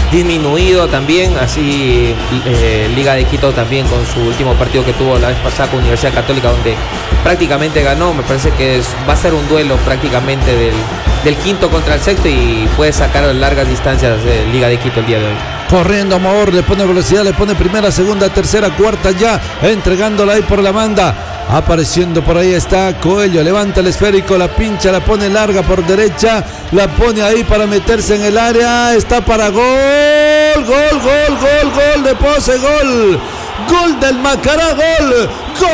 disminuido también, así Liga de Quito también con su último partido que tuvo la vez pasada con Universidad Católica, donde prácticamente ganó. Me parece que va a ser un duelo prácticamente del quinto contra el sexto y puede sacar a largas distancias de Liga de Quito el día de hoy. Corriendo Amador, le pone velocidad, le pone primera, segunda, tercera, cuarta ya, entregándola ahí por la banda. Apareciendo por ahí está Coelho, levanta el esférico, la pincha, la pone larga por derecha, la pone ahí para meterse en el área, está para gol de Pose, gol del Macará, gol.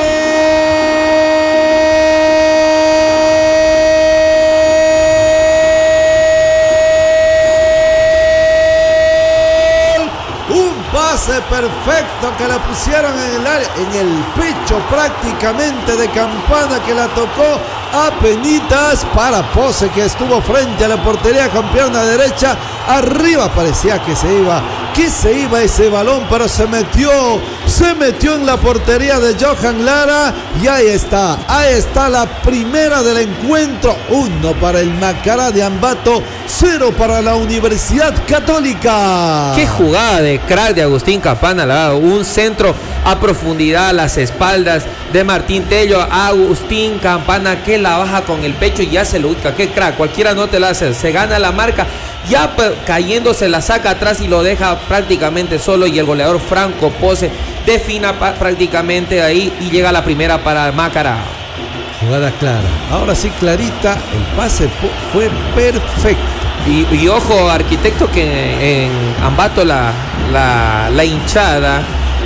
Pase perfecto que la pusieron en el área, en el pecho prácticamente de Campana, que la tocó apenitas para Pose, que estuvo frente a la portería con pierna derecha. Arriba parecía que se iba ese balón, pero se metió en la portería de Johan Lara. Y ahí está la primera del encuentro. 1 para el Macará de Ambato, 0 para la Universidad Católica. Qué jugada de crack de Agustín Campana, un centro a profundidad a las espaldas de Martín Tello. Agustín Campana que la baja con el pecho y ya se lo ubica. Qué crack, cualquiera no te la hace, se gana la marca, ya cayéndose la saca atrás y lo deja prácticamente solo, y el goleador Franco Pose defina prácticamente ahí y llega la primera para Macará. Jugada clara, ahora sí clarita, el pase fue perfecto. Y ojo, arquitecto, que en Ambato la hinchada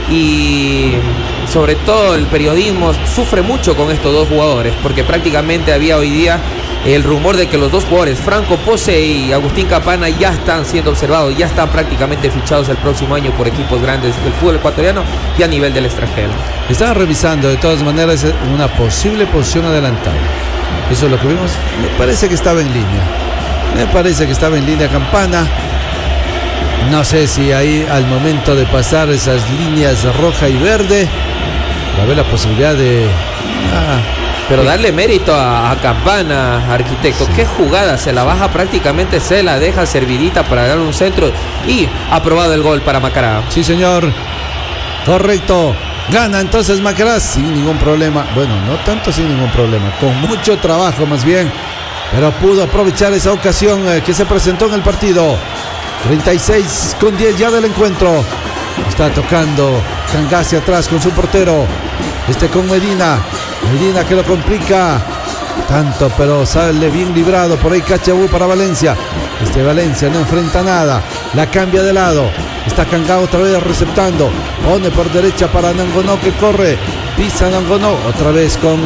y sobre todo el periodismo sufre mucho con estos dos jugadores, porque prácticamente había hoy día el rumor de que los dos jugadores, Franco Pose y Agustín Campana, ya están siendo observados, ya están prácticamente fichados el próximo año por equipos grandes del fútbol ecuatoriano y a nivel del extranjero. Estaba revisando de todas maneras una posible posición adelantada. Eso es lo que vimos. Me parece que estaba en línea Campana. No sé si ahí al momento de pasar esas líneas roja y verde va a haber la posibilidad de... Pero darle mérito a Campana, arquitecto. Sí. Qué jugada, se la baja prácticamente, se la deja servidita para dar un centro y aprobado el gol para Macará. Sí, señor. Correcto. Gana entonces Macará sin ningún problema. Bueno, no tanto sin ningún problema, con mucho trabajo más bien, pero pudo aprovechar esa ocasión que se presentó en el partido. 36:10 ya del encuentro. Está tocando Cangá hacia atrás con su portero. Con Medina que lo complica tanto, pero sale bien librado. Por ahí Cachabú para Valencia. Valencia no enfrenta nada, la cambia de lado. Está Cangá otra vez receptando, pone por derecha para Nangonó, que corre, pisa Nangonó otra vez con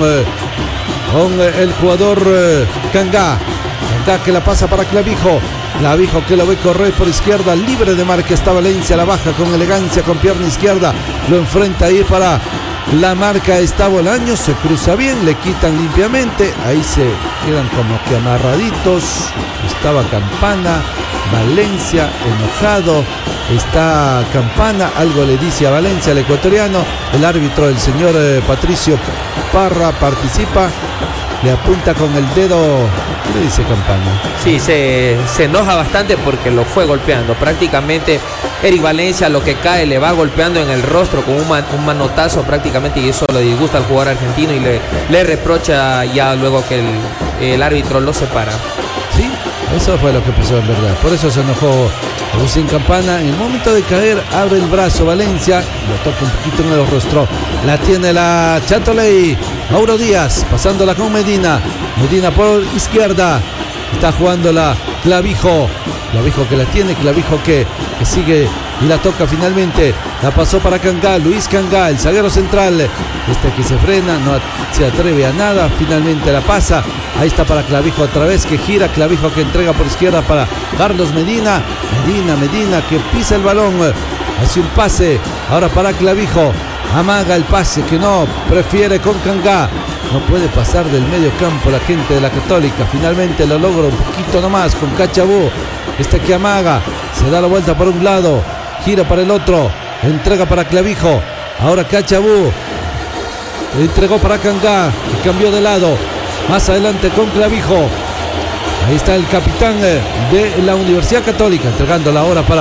el jugador Cangá que la pasa para Clavijo que lo ve correr por izquierda, libre de marca está Valencia, la baja con elegancia con pierna izquierda, lo enfrenta ahí para la marca, está Bolaños, se cruza bien, le quitan limpiamente, ahí se quedan como que amarraditos. Estaba Campana, Valencia enojado, está Campana, algo le dice a Valencia, el ecuatoriano, el árbitro, el señor Patricio Parra, participa, le apunta con el dedo. ¿Qué le dice Campana? Sí, se enoja bastante porque lo fue golpeando. Prácticamente Eric Valencia lo que cae le va golpeando en el rostro con un manotazo prácticamente, y eso le disgusta al jugador argentino y le reprocha ya luego que el árbitro lo separa. Sí, eso fue lo que pasó en verdad. Por eso se enojó Agustín Campana. En el momento de caer abre el brazo Valencia, lo toca un poquito en el rostro. La tiene la Chatoley. Mauro Díaz pasándola con Medina por izquierda, está jugándola Clavijo que la tiene, Clavijo que sigue y la toca finalmente, la pasó para Cangá, Luis Cangá, el zaguero central, que se frena, no se atreve a nada, finalmente la pasa, ahí está para Clavijo otra vez, que gira, Clavijo que entrega por izquierda para Carlos Medina que pisa el balón, hace un pase, ahora para Clavijo, amaga el pase, que no, prefiere con Cangá, no puede pasar del medio campo la gente de la Católica, finalmente lo logra un poquito nomás con Cachabú, que amaga, se da la vuelta por un lado, gira para el otro, entrega para Clavijo, ahora Cachabú, entregó para Cangá, que cambió de lado, más adelante con Clavijo, ahí está el capitán de la Universidad Católica, entregándola ahora para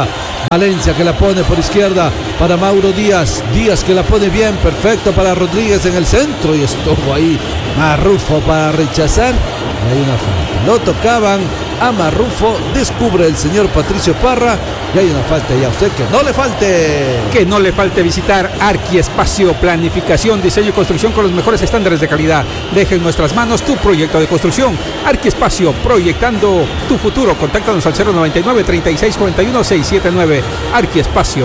Valencia que la pone por izquierda para Mauro Díaz. Díaz que la pone bien, perfecto para Rodríguez en el centro. Y estuvo ahí Marrufo para rechazar. Y hay una falta. Lo tocaban a Marrufo. Descubre el señor Patricio Parra. Y hay una falta. Y a usted que no le falte. Que no le falte visitar Arquiespacio. Planificación, diseño y construcción con los mejores estándares de calidad. Deja en nuestras manos tu proyecto de construcción. Arquiespacio, proyectando tu futuro. Contáctanos al 099 3641 679. Arquiespacio.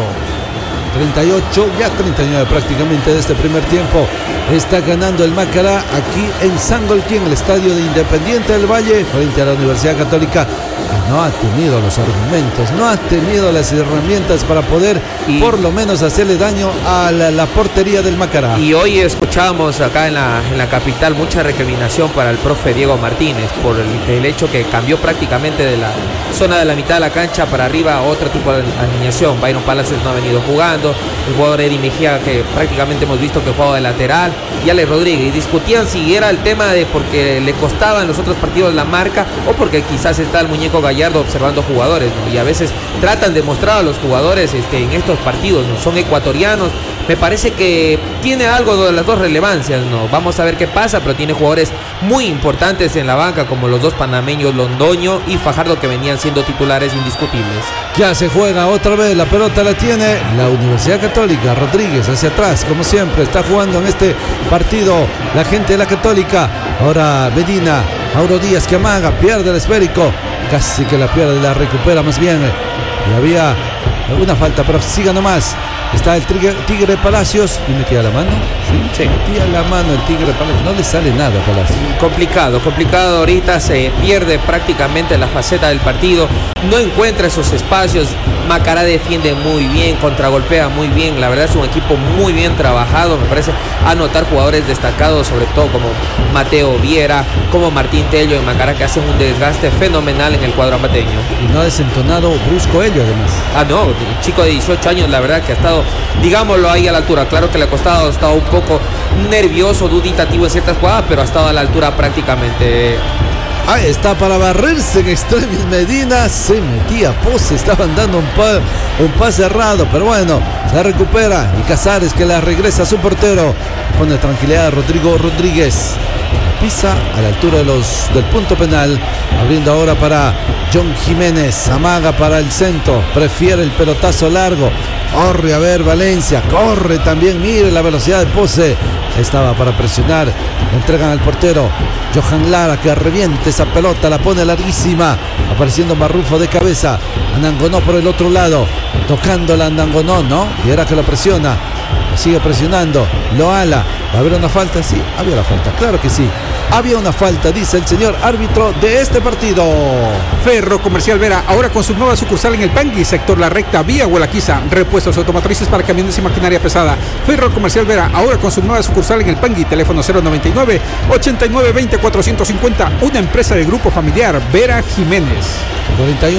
38, ya 39 prácticamente de este primer tiempo. Está ganando el Macará aquí en Sangolquí, en el estadio de Independiente del Valle, frente a la Universidad Católica. No ha tenido los argumentos, no ha tenido las herramientas para poder por lo menos hacerle daño a la portería del Macará. Y hoy escuchábamos acá en la capital mucha recriminación para el profe Diego Martínez por el hecho que cambió prácticamente de la zona de la mitad de la cancha para arriba a otro tipo de alineación. Byron Palacios no ha venido jugando, el jugador Eddie Mejía, que prácticamente hemos visto que jugaba de lateral, y Ale Rodríguez, y discutían si era el tema de porque le costaba en los otros partidos la marca o porque quizás está el muñeco Gallardo observando jugadores, ¿no? Y a veces tratan de mostrar a los jugadores en estos partidos, ¿no? Son ecuatorianos. Me parece que tiene algo de las dos relevancias, ¿no? Vamos a ver qué pasa, pero tiene jugadores muy importantes en la banca, como los dos panameños Londoño y Fajardo, que venían siendo titulares indiscutibles. Ya se juega otra vez, la pelota la tiene la Universidad Católica. Rodríguez hacia atrás, como siempre, está jugando en este partido la gente de la Católica. Ahora Medina, Mauro Díaz que amaga, pierde el esférico, casi que la pierde, la recupera más bien. Y había una falta, pero siga nomás. Está el Tigre Palacios y metía la mano. Sí. Metía la mano el Tigre Palacios. No le sale nada a Palacios. Complicado. Ahorita se pierde prácticamente la faceta del partido. No encuentra esos espacios. Macará defiende muy bien, contragolpea muy bien. La verdad es un equipo muy bien trabajado. Me parece anotar jugadores destacados, sobre todo como Mateo Viera, como Martín Tello en Macará, que hacen un desgaste fenomenal en el cuadro ambateño. Y no ha desentonado Brusco ello, además. No, chico de 18 años, la verdad que ha estado, digámoslo, ahí a la altura. Claro que le ha costado, ha estado un poco nervioso, duditativo en ciertas jugadas, pero ha estado a la altura prácticamente. Ahí está para barrerse en extremis Medina. Se metía pose, estaban dando un pase errado, pero bueno, se recupera. Y Casares que la regresa a su portero. Pone tranquilidad a Rodrigo Rodríguez. Pisa a la altura del punto penal. Abriendo ahora para John Jiménez. Amaga para el centro. Prefiere el pelotazo largo. Corre a ver Valencia. Corre también. Mire la velocidad de pose. Estaba para presionar. Entregan al portero Johan Lara, que reviente esa pelota. La pone larguísima. Apareciendo Marrufo de cabeza. Anangonó por el otro lado. Tocándola Anangonó, ¿no? Y era que lo presiona. Lo sigue presionando. Lo ala. ¿Va a haber una falta? Sí, había la falta. Claro que sí. Había una falta, dice el señor árbitro de este partido. Ferro Comercial Vera, ahora con su nueva sucursal en el Pangui, sector La Recta, vía Huelaquiza. Repuestos automotrices para camiones y maquinaria pesada. Ferro Comercial Vera, ahora con su nueva sucursal en el Pangui. Teléfono 099 8920 450. Una empresa del grupo familiar Vera Jiménez. 41,50.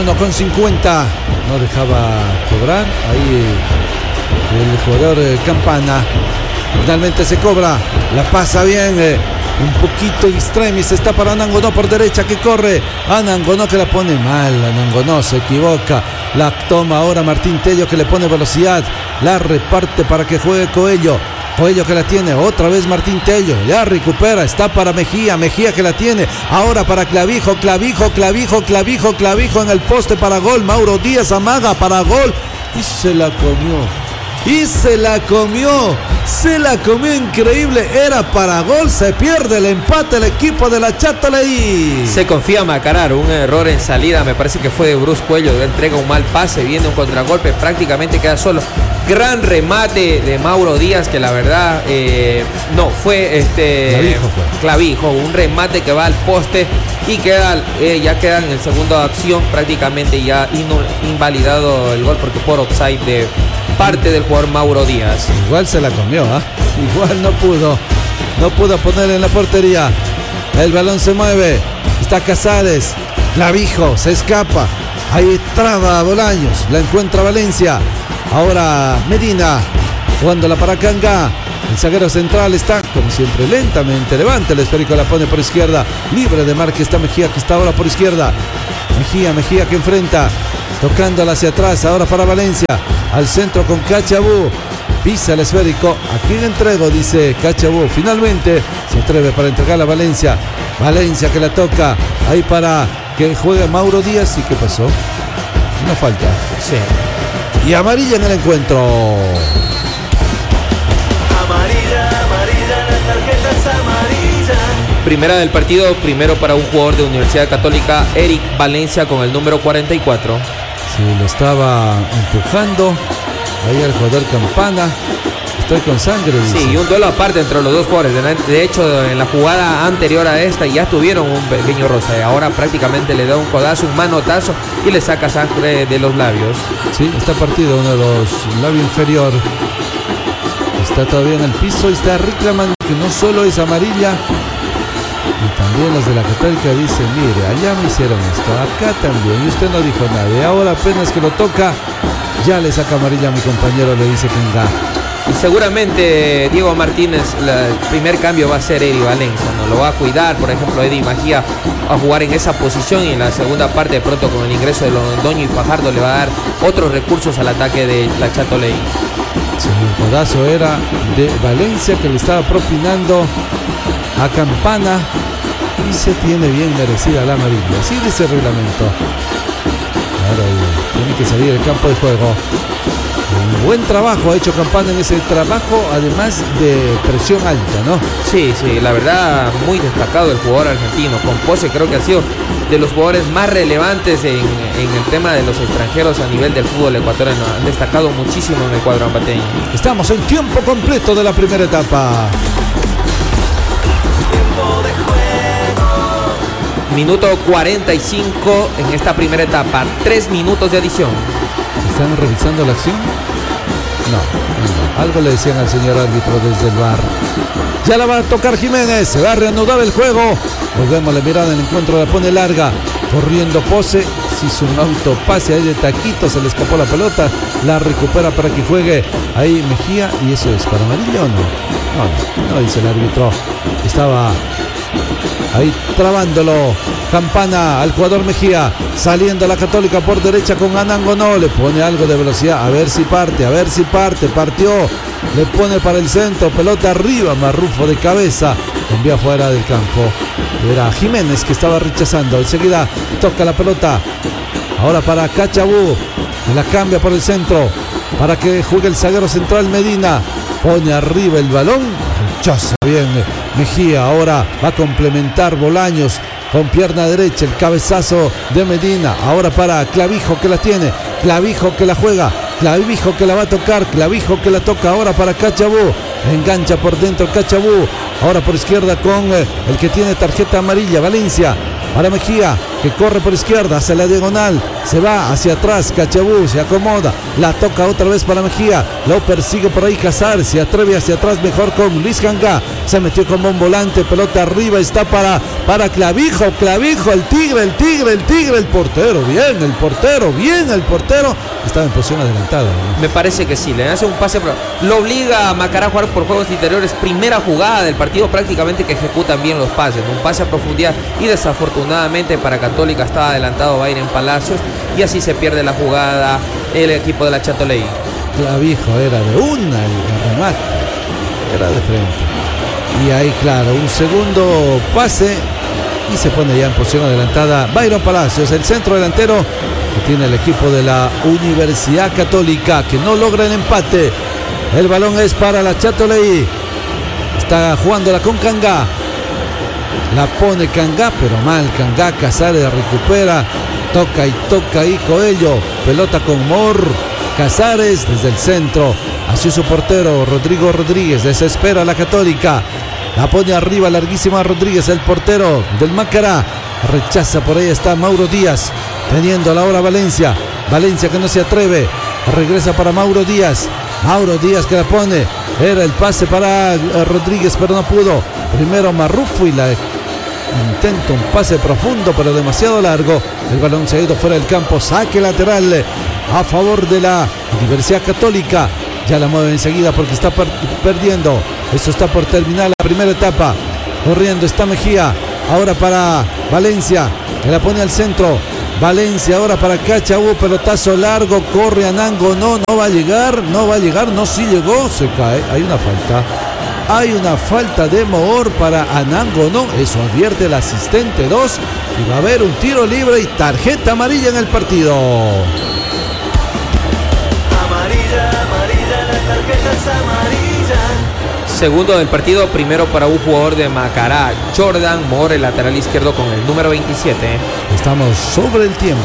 No dejaba cobrar. Ahí el jugador Campana. Finalmente se cobra. La pasa bien. Un poquito extremis. Está para Anangonó por derecha, que corre. Anangonó que la pone mal. Anangonó se equivoca. La toma ahora Martín Tello, que le pone velocidad. La reparte para que juegue Coello. Coello que la tiene. Otra vez Martín Tello. Ya recupera. Está para Mejía. Mejía que la tiene. Ahora para Clavijo. Clavijo en el poste para gol. Mauro Díaz amaga para gol. Y se la comió increíble, era para gol, se pierde el empate el equipo de la Chateley. Se confía Macará, un error en salida, me parece que fue de Bruce Cuello, entrega un mal pase, viene un contragolpe, prácticamente queda solo. Gran remate de Mauro Díaz, que la verdad fue Clavijo, un remate que va al poste y ya queda en el segundo acción, prácticamente ya invalidado el gol porque por offside de parte del jugador Mauro Díaz. Igual se la comió, igual no pudo poner en la portería. El balón se mueve, está Casares, Clavijo se escapa, ahí traba a Bolaños, la encuentra Valencia. Ahora Medina jugándola para Canga. El zaguero central está, como siempre, lentamente. Levanta el esférico, la pone por izquierda. Libre de marca está Mejía, que está ahora por izquierda. Mejía que enfrenta tocándola hacia atrás, ahora para Valencia, al centro con Cachabú, pisa el esférico, ¿a quién entrego? Dice Cachabú, finalmente se atreve para entregarla a Valencia, Valencia que la toca, ahí para que juegue Mauro Díaz. ¿Y qué pasó? Una falta. Sí. Y amarilla en el encuentro. Amarilla, la tarjeta es amarilla. Primera del partido, primero para un jugador de Universidad Católica, Eric Valencia, con el número 44. Sí, lo estaba empujando ahí al jugador Campana. Estoy con sangre, dice. Sí, y un duelo aparte entre los dos jugadores. De hecho, en la jugada anterior a esta ya tuvieron un pequeño roce. Ahora prácticamente le da un codazo, un manotazo y le saca sangre de los labios. Sí, está partido uno de los labios inferior. Está todavía en el piso y está reclamando que no solo es amarilla. Y también los de la Católica dicen, mire, allá me hicieron esto, acá también, y usted no dijo nada. Y ahora apenas que lo toca, ya le saca amarilla a mi compañero, le dice Kenga. Y seguramente Diego Martínez, el primer cambio va a ser Eddie Valencia, ¿no? Lo va a cuidar, por ejemplo, Eddie Magía a jugar en esa posición, y en la segunda parte de pronto con el ingreso de Londoño y Fajardo le va a dar otros recursos al ataque de la Châtelet. Sí, el codazo era de Valencia que le estaba propinando a Campana y se tiene bien merecida la amarilla. Así dice el reglamento. Ahora tiene que salir del campo de juego. Un buen trabajo ha hecho Campana en ese trabajo, además de presión alta, ¿no? Sí, la verdad, muy destacado el jugador argentino. Con Pose creo que ha sido de los jugadores más relevantes en el tema de los extranjeros a nivel del fútbol ecuatoriano. Han destacado muchísimo en el cuadro ambateño. Estamos en tiempo completo de la primera etapa. Minuto 45 en esta primera etapa. 3 minutos de adición. ¿Están revisando la acción? No. Algo le decían al señor árbitro desde el VAR. Ya la va a tocar Jiménez. Se va a reanudar el juego. Volvemos a la mirada en el encuentro. La pone larga. Corriendo Pose. Se hizo un autopase ahí de taquito. Se le escapó la pelota. La recupera para que juegue ahí Mejía. ¿Y eso es para amarilla o no? No, dice el árbitro. Estaba ahí trabándolo Campana al jugador Mejía, saliendo la Católica por derecha con Anango, no, le pone algo de velocidad, a ver si parte, partió, le pone para el centro, pelota arriba, Marrufo de cabeza, envía fuera del campo, era Jiménez que estaba rechazando, enseguida toca la pelota, ahora para Cachabú, la cambia por el centro, para que juegue el zaguero central Medina, pone arriba el balón, rechaza bien Mejía, ahora va a complementar Bolaños con pierna derecha, el cabezazo de Medina, ahora para Clavijo que la tiene, Clavijo que la juega, Clavijo que la va a tocar, Clavijo que la toca ahora para Cachabú, engancha por dentro Cachabú, ahora por izquierda con el que tiene tarjeta amarilla, Valencia, para Mejía, que corre por izquierda hacia la diagonal, se va hacia atrás, Cachabú se acomoda, la toca otra vez para Mejía, lo persigue por ahí Casares, se atreve hacia atrás mejor con Luis Cangá, se metió como un volante, pelota arriba, está para Clavijo, el tigre, el portero, bien el portero, estaba en posición adelantada, ¿no? Me parece que sí, le hace un pase, lo obliga a Macará a jugar por juegos interiores, primera jugada del partido prácticamente que ejecutan bien los pases, un pase a profundidad, y desafortunadamente para Católica estaba adelantado Byron Palacios y así se pierde la jugada el equipo de la Châtelet. Clavijo era de una, el remate era de frente. Y ahí, claro, un segundo pase y se pone ya en posición adelantada Byron Palacios, el centro delantero que tiene el equipo de la Universidad Católica, que no logra el empate. El balón es para la Châtelet. Está jugándola con Cangá. La pone Cangá, pero mal Cangá. Casares recupera. Toca ahí Coello. Pelota con Mor. Casares desde el centro. Hacia su portero Rodrigo Rodríguez. Desespera la Católica. La pone arriba larguísima Rodríguez, el portero del Macará. Rechaza, por ahí está Mauro Díaz. Teniendo la hora Valencia. Valencia que no se atreve. Regresa para Mauro Díaz. Mauro Díaz que la pone. Era el pase para Rodríguez, pero no pudo. Primero Marrufo y la intenta un pase profundo, pero demasiado largo. El balón se ha ido fuera del campo. Saque lateral a favor de la Universidad Católica. Ya la mueve enseguida porque está perdiendo. Esto está por terminar la primera etapa. Corriendo está Mejía. Ahora para Valencia, que la pone al centro. Valencia ahora para Cacha, hubo pelotazo largo, corre Anango, no va a llegar, no, sí llegó, se cae, hay una falta de Moor para Anango, no, eso advierte el asistente 2 y va a haber un tiro libre y tarjeta amarilla en el partido. Amarilla, la tarjeta es amarilla. Segundo del partido, primero para un jugador de Macará, Jordan Moore, el lateral izquierdo con el número 27. Estamos sobre el tiempo,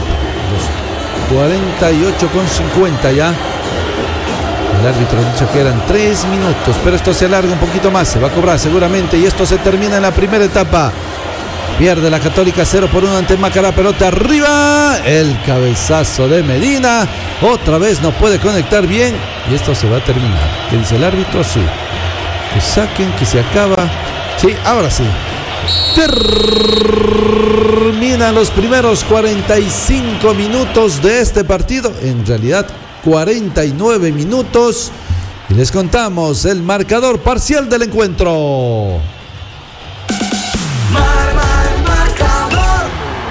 48,50 ya. El árbitro ha dicho que eran 3 minutos, pero esto se alarga un poquito más, se va a cobrar seguramente y esto se termina en la primera etapa. Pierde la Católica 0-1 ante Macará, pelota arriba, el cabezazo de Medina, otra vez no puede conectar bien y esto se va a terminar. ¿Qué dice el árbitro? Sí. Que saquen, que se acaba. Sí, ahora sí. Terminan los primeros 45 minutos de este partido. En realidad, 49 minutos. Y les contamos el marcador parcial del encuentro. Marcador.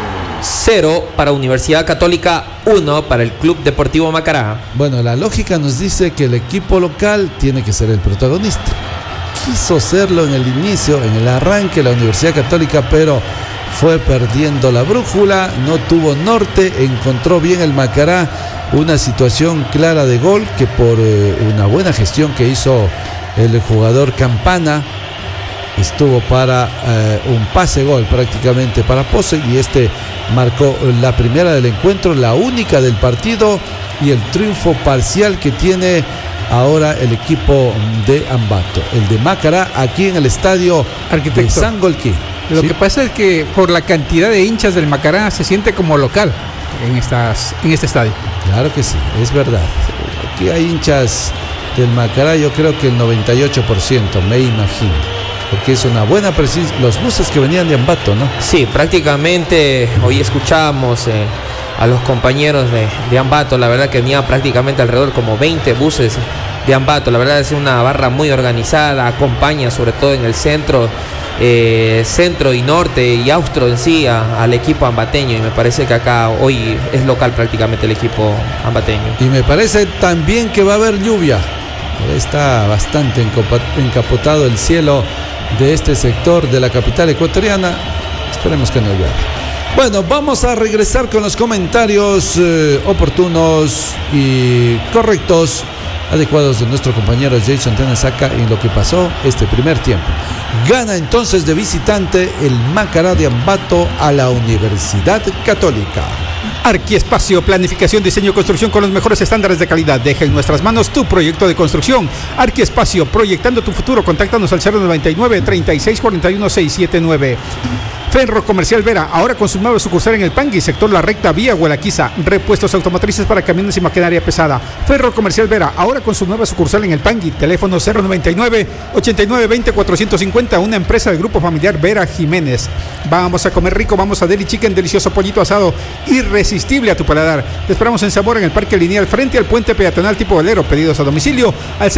0 para Universidad Católica, 1 para el Club Deportivo Macará. Bueno, la lógica nos dice que el equipo local tiene que ser el protagonista. Quiso serlo en el inicio, en el arranque, la Universidad Católica, pero fue perdiendo la brújula, no tuvo norte, encontró bien el Macará una situación clara de gol que por una buena gestión que hizo el jugador Campana estuvo para un pase gol prácticamente para Pose y este marcó la primera del encuentro, la única del partido y el triunfo parcial que tiene ahora el equipo de Ambato, el de Macará, aquí en el estadio Arquitecto. de Sangolquí. Lo ¿Sí? que pasa es que por la cantidad de hinchas del Macará se siente como local en este estadio. Claro que sí, es verdad. Aquí hay hinchas del Macará, yo creo que el 98%, me imagino. Porque es una buena presencia. Los buses que venían de Ambato, ¿no? Sí, prácticamente hoy escuchábamos a los compañeros de Ambato, la verdad que venía prácticamente alrededor como 20 buses de Ambato, la verdad es una barra muy organizada, acompaña sobre todo en el centro y norte y austro en sí al equipo ambateño y me parece que acá hoy es local prácticamente el equipo ambateño. Y me parece también que va a haber lluvia. Está bastante encapotado el cielo de este sector de la capital ecuatoriana. Esperemos que no llueva. Bueno, vamos a regresar con los comentarios oportunos y correctos, adecuados de nuestro compañero Jason Tenesaca en lo que pasó este primer tiempo. Gana entonces de visitante el Macará de Ambato a la Universidad Católica. Arquiespacio, planificación, diseño y construcción con los mejores estándares de calidad. Deja en nuestras manos tu proyecto de construcción. Arquiespacio, proyectando tu futuro. Contáctanos al 099-3641-679. Ferro Comercial Vera, ahora con su nueva sucursal en el Pangui, sector La Recta, vía Huelaquiza. Repuestos automotrices para camiones y maquinaria pesada. Ferro Comercial Vera, ahora con su nueva sucursal en el Pangui. Teléfono 099-8920-450, una empresa del grupo familiar Vera Jiménez. Vamos a comer rico, vamos a Deli Chicken, delicioso pollito asado, irresistible a tu paladar. Te esperamos en Zamora, en el Parque Lineal, frente al puente peatonal tipo Valero. Pedidos a domicilio al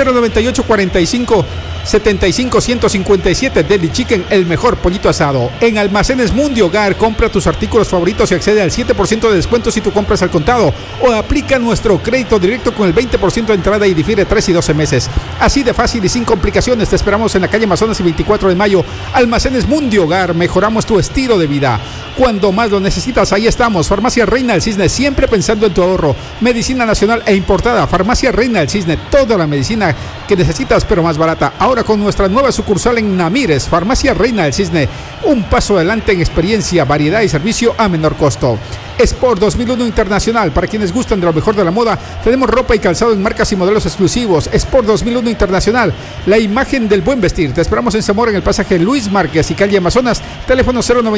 098-45-75-157. Deli Chicken, el mejor pollito asado. En Almacenes Mundi Hogar, compra tus artículos favoritos y accede al 7% de descuento si tú compras al contado o aplica nuestro crédito directo con el 20% de entrada y difiere 3 y 12 meses. Así de fácil y sin complicaciones. Te esperamos en la calle Amazonas y 24 de mayo. Almacenes Mundi Hogar, mejoramos tu estilo de vida. Cuando más lo necesitas, ahí estamos. Farmacia Reina del Cisne, siempre pensando en tu ahorro. Medicina nacional e importada. Farmacia Reina del Cisne, toda la medicina que necesitas pero más barata. Ahora con nuestra nueva sucursal en Namires. Farmacia Reina del Cisne, un paso adelante en experiencia, variedad y servicio a menor costo. Sport 2001 Internacional, para quienes gustan de lo mejor de la moda, tenemos ropa y calzado en marcas y modelos exclusivos. Sport 2001 Internacional, la imagen del buen vestir. Te esperamos en Zamora, en el pasaje Luis Márquez y calle Amazonas. Teléfono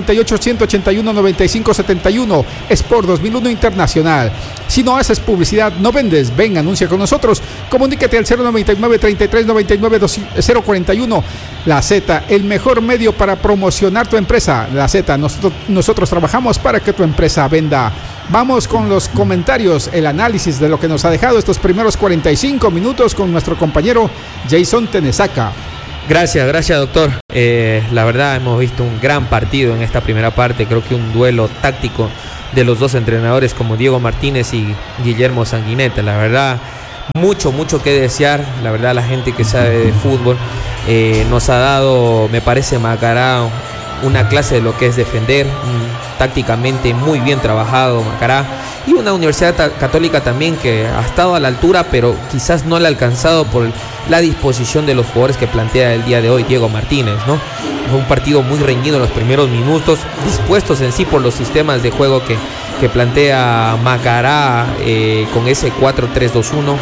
098-181-9571. Sport 2001 Internacional. Si no haces publicidad, no vendes. Ven, anuncia con nosotros. Comunícate al 099-3399-041. La Z, el mejor medio para promocionar tu empresa. La Z, nosotros trabajamos para que tu empresa venda. Vamos con los comentarios, el análisis de lo que nos ha dejado estos primeros 45 minutos con nuestro compañero Jason Tenesaca. Gracias doctor. La verdad hemos visto un gran partido en esta primera parte, creo que un duelo táctico de los dos entrenadores como Diego Martínez y Guillermo Sanguineta. La verdad, mucho que desear. La verdad, la gente que sabe de fútbol nos ha dado, me parece, Macará una clase de lo que es defender, tácticamente muy bien trabajado Macará, y una Universidad Católica también que ha estado a la altura, pero quizás no le ha alcanzado por la disposición de los jugadores que plantea el día de hoy Diego Martínez, ¿no? Fue un partido muy reñido en los primeros minutos, dispuestos en sí por los sistemas de juego que plantea Macará con ese 4-3-2-1.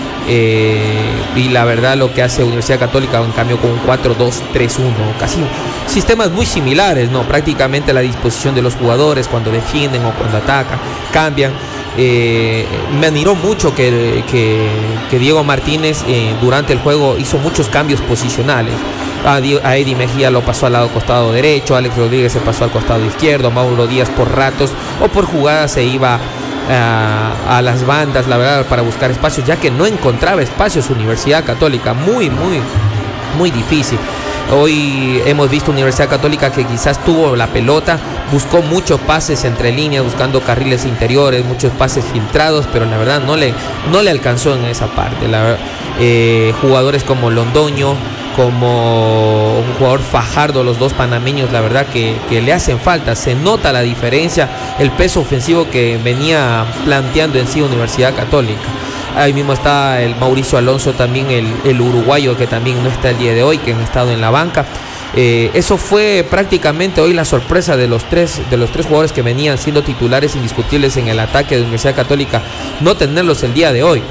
Y la verdad lo que hace Universidad Católica en cambio con un 4-2-3-1, casi sistemas muy similares, ¿no? Prácticamente la disposición de los jugadores cuando defienden o cuando atacan cambian. Me admiró mucho que Diego Martínez durante el juego hizo muchos cambios posicionales. A Eddie Mejía lo pasó al lado costado derecho, Alex Rodríguez se pasó al costado izquierdo, Mauro Díaz por ratos o por jugadas se iba a las bandas, la verdad, para buscar espacios, ya que no encontraba espacios Universidad Católica, muy difícil. Hoy hemos visto Universidad Católica que quizás tuvo la pelota, buscó muchos pases entre líneas, buscando carriles interiores, muchos pases filtrados, pero la verdad no le alcanzó en esa parte. Jugadores como Londoño, como un jugador Fajardo, los dos panameños, la verdad que le hacen falta. Se nota la diferencia, el peso ofensivo que venía planteando en sí Universidad Católica. Ahí mismo está el Mauricio Alonso, también el uruguayo, que también no está el día de hoy, que han estado en la banca. Eso fue prácticamente hoy la sorpresa de los tres jugadores que venían siendo titulares indiscutibles en el ataque de Universidad Católica, no tenerlos el día de hoy.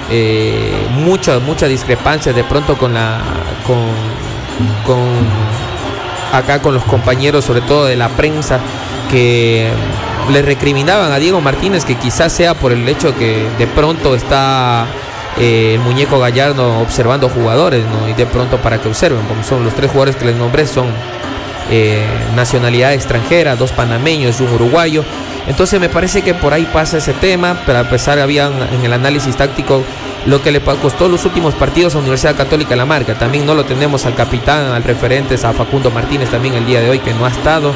Mucha discrepancia de pronto con los compañeros, sobre todo de la prensa, que le recriminaban a Diego Martínez que quizás sea por el hecho que de pronto está el muñeco Gallardo observando jugadores, ¿no? Y de pronto para que observen, como son los tres jugadores que les nombré, son nacionalidad extranjera, dos panameños y un uruguayo. Entonces me parece que por ahí pasa ese tema, pero a pesar había en el análisis táctico lo que le costó los últimos partidos a Universidad Católica la marca. También no lo tenemos al capitán, al referente, a Facundo Martínez también el día de hoy, que no ha estado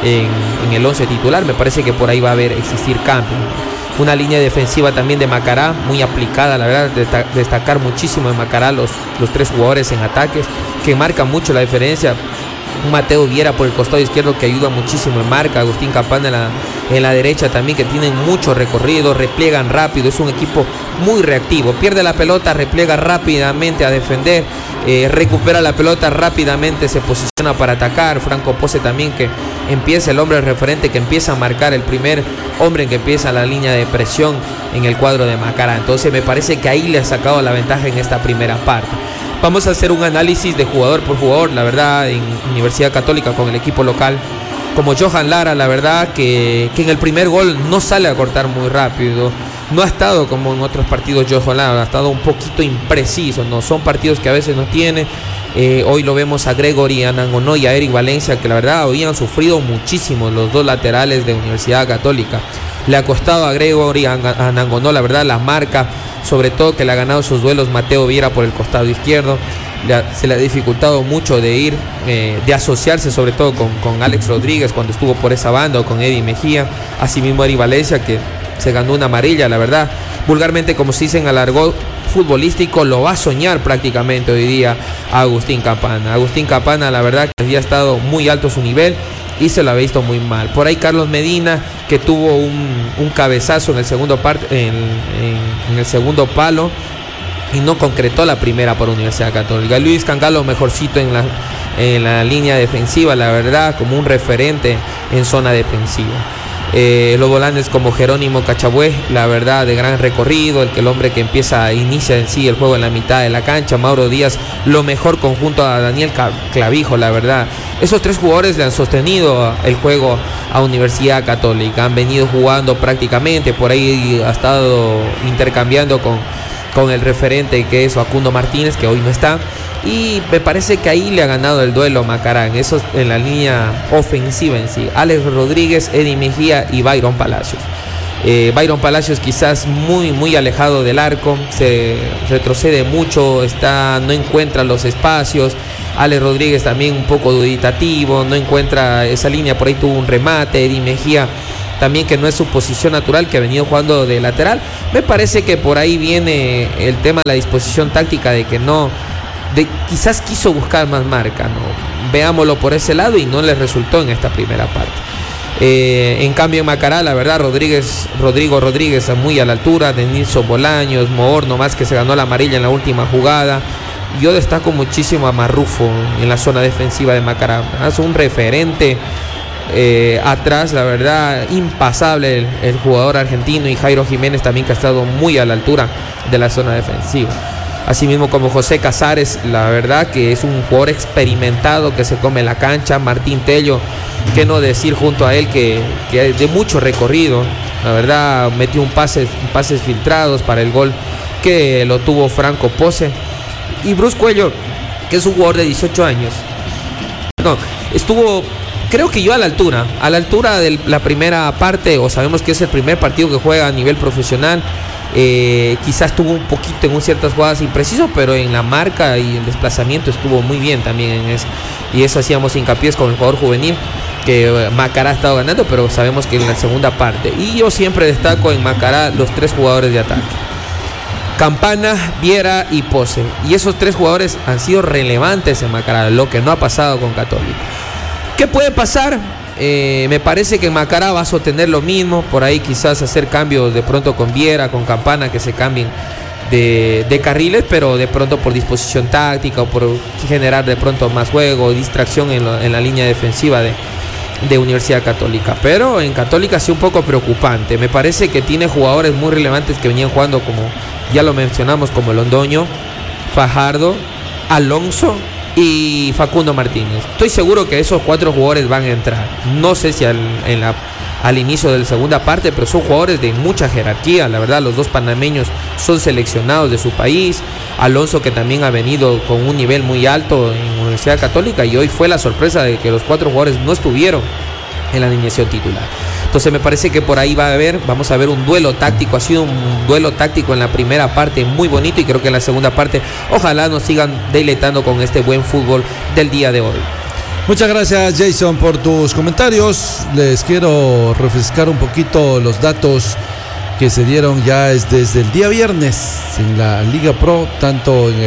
en el 11 titular. Me parece que por ahí va a existir cambio. Una línea defensiva también de Macará, muy aplicada, la verdad, destacar muchísimo de Macará los tres jugadores en ataques, que marcan mucho la diferencia. Mateo Viera por el costado izquierdo, que ayuda muchísimo en marca, Agustín Campana en la derecha también, que tienen mucho recorrido, repliegan rápido, es un equipo muy reactivo, pierde la pelota, repliega rápidamente a defender, recupera la pelota rápidamente, se posiciona para atacar. Franco Pose también, que empieza el hombre referente, que empieza a marcar, el primer hombre que empieza la línea de presión en el cuadro de Macará. Entonces me parece que ahí le ha sacado la ventaja en esta primera parte. Vamos a hacer un análisis de jugador por jugador, la verdad, en Universidad Católica con el equipo local. Como Johan Lara, la verdad que en el primer gol no sale a cortar muy rápido. No ha estado como en otros partidos Johan Lara, ha estado un poquito impreciso, ¿no? Son partidos que a veces no tiene. Hoy lo vemos a Gregory Anangonó y a Eric Valencia, que la verdad hoy han sufrido muchísimo los dos laterales de Universidad Católica. Le ha costado a Gregory Anangonó, la verdad, la marca, sobre todo que le ha ganado sus duelos Mateo Viera por el costado izquierdo. Se le ha dificultado mucho de ir, de asociarse sobre todo con Alex Rodríguez cuando estuvo por esa banda, o con Eddie Mejía. Asimismo Eric Valencia, que se ganó una amarilla, la verdad, vulgarmente, como se dice en el argot futbolístico, lo va a soñar prácticamente hoy día a Agustín Campana. Agustín Campana, la verdad, que había estado muy alto su nivel y se lo ha visto muy mal. Por ahí Carlos Medina, que tuvo un cabezazo en el segundo en el segundo palo y no concretó la primera por Universidad Católica. Luis Cangalo, mejorcito en la línea defensiva, la verdad, como un referente en zona defensiva. Los volantes como Jerónimo Cachabué, la verdad, de gran recorrido, el hombre que inicia en sí el juego en la mitad de la cancha. Mauro Díaz, lo mejor conjunto a Daniel Clavijo, la verdad. Esos tres jugadores le han sostenido el juego a Universidad Católica, han venido jugando prácticamente, por ahí ha estado intercambiando con el referente, que es Facundo Martínez, que hoy no está. Y me parece que ahí le ha ganado el duelo Macará, en la línea ofensiva en sí. Alex Rodríguez, Eddie Mejía y Byron Palacios. Byron Palacios quizás muy alejado del arco, se retrocede mucho, no encuentra los espacios. Alex Rodríguez también un poco duditativo, no encuentra esa línea, por ahí tuvo un remate. Eddie Mejía también que no es su posición natural, que ha venido jugando de lateral. Me parece que por ahí viene el tema de la disposición táctica, de que quizás quiso buscar más marca, ¿no? Veámoslo por ese lado, y no le resultó en esta primera parte. En cambio en Macará, la verdad, Rodrigo Rodríguez muy a la altura, Denilson Bolaños, Moor nomás que se ganó la amarilla en la última jugada. Yo destaco muchísimo a Marrufo en la zona defensiva de Macará. Es un referente atrás, la verdad, impasable el jugador argentino, y Jairo Jiménez también, que ha estado muy a la altura de la zona defensiva. Asimismo como José Casares, la verdad que es un jugador experimentado que se come la cancha. Martín Tello, que no decir junto a él, que de mucho recorrido, la verdad, metió pases filtrados para el gol que lo tuvo Franco Pose. Y Bruce Cuello, que es un jugador de 18 años, estuvo, creo que yo a la altura de la primera parte, o sabemos que es el primer partido que juega a nivel profesional. Quizás estuvo un poquito en ciertas jugadas impreciso, pero en la marca y el desplazamiento estuvo muy bien también en eso. Y eso hacíamos hincapié con el jugador juvenil, que Macará ha estado ganando, pero sabemos que en la segunda parte. Y yo siempre destaco en Macará los 3 jugadores de ataque: Campana, Viera y Pose. Y esos 3 jugadores han sido relevantes en Macará, lo que no ha pasado con Católica. ¿Qué puede pasar? Me parece que en Macará va a sostener lo mismo, por ahí quizás hacer cambios de pronto con Viera, con Campana, que se cambien de carriles, pero de pronto por disposición táctica o por generar de pronto más juego, distracción en la línea defensiva de Universidad Católica. Pero en Católica sí un poco preocupante. Me parece que tiene jugadores muy relevantes que venían jugando, como ya lo mencionamos, como Londoño, Fajardo, Alonso y Facundo Martínez. Estoy seguro que esos 4 jugadores van a entrar. No sé si al inicio de la segunda parte, pero son jugadores de mucha jerarquía. La verdad, los 2 panameños son seleccionados de su país. Alonso, que también ha venido con un nivel muy alto en Universidad Católica, y hoy fue la sorpresa de que los 4 jugadores no estuvieron en la alineación titular. Entonces me parece que por ahí vamos a ver un duelo táctico. Ha sido un duelo táctico en la primera parte muy bonito, y creo que en la segunda parte ojalá nos sigan deleitando con este buen fútbol del día de hoy. Muchas gracias, Jason, por tus comentarios. Les quiero refrescar un poquito los datos que se dieron ya desde el día viernes en la Liga Pro, tanto en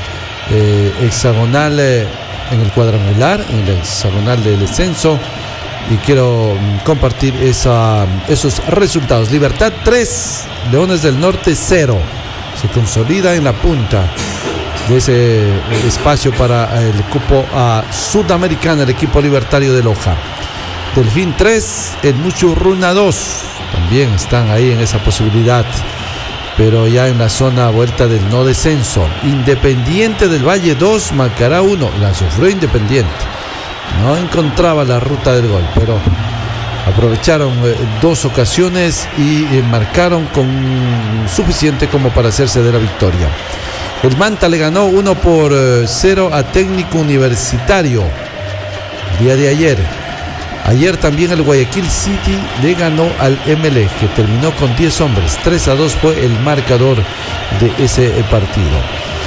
el hexagonal, en el cuadrangular, en el hexagonal del descenso. Y quiero compartir esos resultados. Libertad 3, Leones del Norte 0. Se consolida en la punta de ese espacio para el cupo a Sudamericana, el equipo libertario de Loja. Delfín 3, el Muchurruna 2. También están ahí en esa posibilidad, pero ya en la zona vuelta del no descenso. Independiente del Valle 2, Macará 1. La sufrió Independiente. No encontraba la ruta del gol, pero aprovecharon 2 ocasiones y marcaron con suficiente como para hacerse de la victoria. El Manta le ganó 1-0 a Técnico Universitario el día de ayer. Ayer también el Guayaquil City le ganó al MLE, que terminó con 10 hombres. 3-2 fue el marcador de ese partido.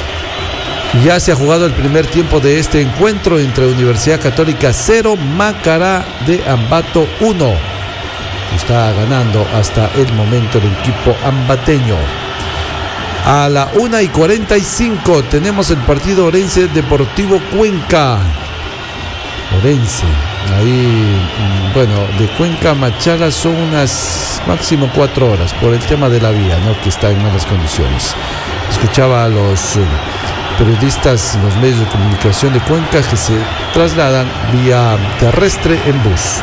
Ya se ha jugado el primer tiempo de este encuentro entre Universidad Católica 0, Macará de Ambato 1. Está ganando hasta el momento el equipo ambateño. A la 1:45 tenemos el partido Orense Deportivo Cuenca. Orense, ahí, bueno, de Cuenca a Machala son unas máximo 4 horas por el tema de la vía, ¿no?, que está en malas condiciones. Escuchaba a los periodistas, los medios de comunicación de Cuenca, que se trasladan vía terrestre en bus.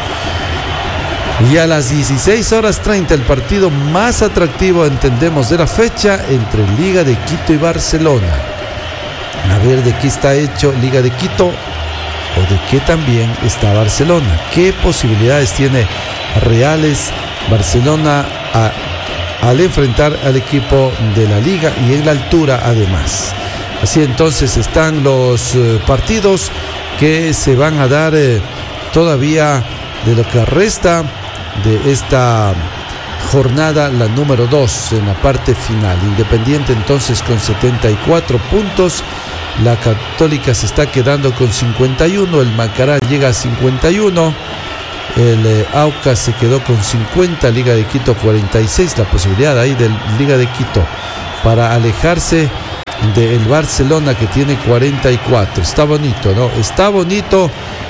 Y a las 16:30 el partido más atractivo, entendemos, de la fecha, entre Liga de Quito y Barcelona. A ver de qué está hecho Liga de Quito o de qué también está Barcelona. ¿Qué posibilidades tiene reales Barcelona al enfrentar al equipo de la Liga y en la altura además? Así entonces están los partidos que se van a dar todavía de lo que resta de esta jornada, la número 2, en la parte final. Independiente entonces con 74 puntos, la Católica se está quedando con 51, el Macará llega a 51, El Aucas se quedó con 50, Liga de Quito 46. La posibilidad ahí de Liga de Quito para alejarse del Barcelona, que tiene 44. Está bonito, ¿no? Está bonito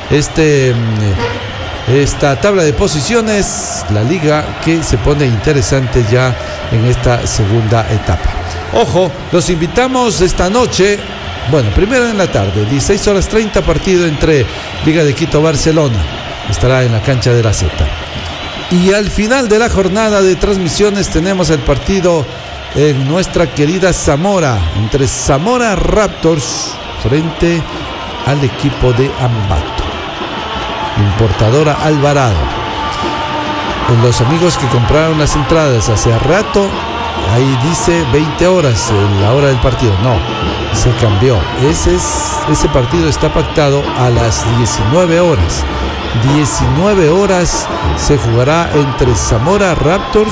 esta tabla de posiciones, la liga, que se pone interesante ya en esta segunda etapa. Ojo, los invitamos esta noche, bueno, primero en la tarde, 16:30, partido entre Liga de Quito Barcelona. Estará en la cancha de la Z. Y al final de la jornada de transmisiones tenemos el partido en nuestra querida Zamora, entre Zamora Raptors frente al equipo de Ambato. Importadora Alvarado. Los amigos que compraron las entradas hace rato, ahí dice 20 horas, la hora del partido. No, se cambió. Ese partido está pactado a las 19 horas. 19 horas se jugará entre Zamora Raptors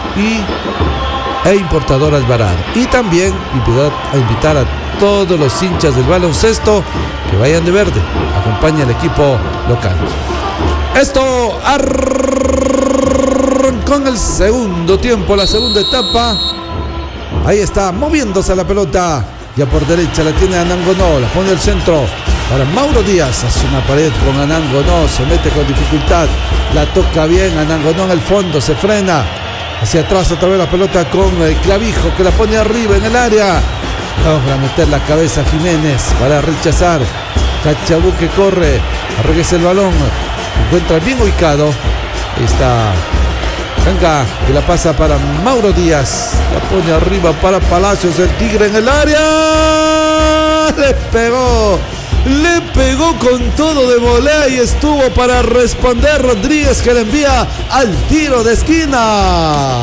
e Importador Alvarado. Y también invitar a todos los hinchas del baloncesto que vayan de verde. Acompaña al equipo local. Esto arrancó en el segundo tiempo, la segunda etapa. Ahí está, moviéndose la pelota. Ya por derecha la tiene Anangonó, la pone al centro para Mauro Díaz. Hace una pared con Anangonó, se mete con dificultad. La toca bien, Anangonó en el fondo, se frena. Hacia atrás otra vez la pelota con Clavijo, que la pone arriba en el área. Logra meter la cabeza Jiménez para rechazar. Cachabú que corre, regresa el balón, encuentra bien ubicado. Ahí está Canga, que la pasa para Mauro Díaz. La pone arriba para Palacios, el Tigre en el área. Le pegó con todo de volea y estuvo para responder Rodríguez, que le envía al tiro de esquina.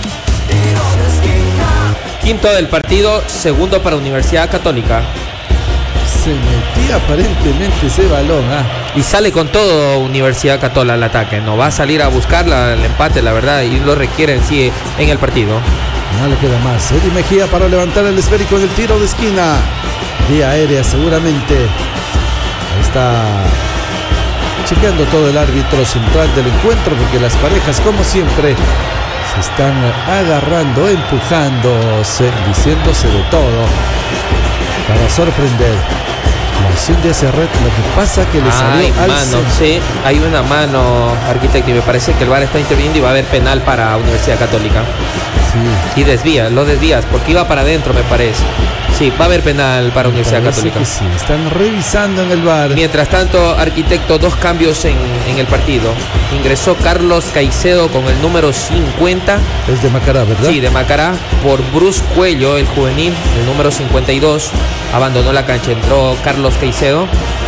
Quinto del partido, segundo para Universidad Católica. Se metía aparentemente ese balón. Y sale con todo Universidad Católica al ataque. No va a salir a buscar el empate, la verdad, y lo requieren sí en el partido. No le queda más. Eddie Mejía para levantar el esférico en el tiro de esquina. Vía aérea seguramente. Ahí está chequeando todo el árbitro central del encuentro, porque las parejas, como siempre, se están agarrando, empujándose, diciéndose de todo para sorprender. La acción de Serret, lo que pasa que le salió al mano, centro. sí, hay una mano, arquitecto, y me parece que el VAR está interviniendo y va a haber penal para Universidad Católica. Sí. Y lo desvías, porque iba para adentro, me parece. Sí, va a haber penal para Universidad Católica. Que sí, están revisando en el VAR. Mientras tanto, arquitecto, dos cambios en el partido. Ingresó Carlos Caicedo con el número 50. Es de Macará, ¿verdad? Sí, de Macará, por Bruce Cuello, el juvenil, el número 52. Abandonó la cancha, entró Carlos Caicedo.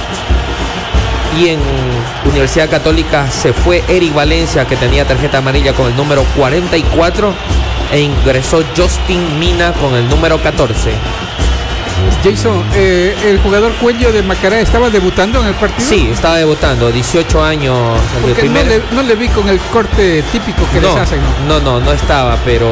Y en Universidad Católica se fue Eric Valencia, que tenía tarjeta amarilla con el número 44. E ingresó Justin Mina con el número 14. Jason, el jugador Cuello de Macará estaba debutando en el partido. Sí, estaba debutando, 18 años. Porque no le vi con el corte típico que les hacen. No estaba, pero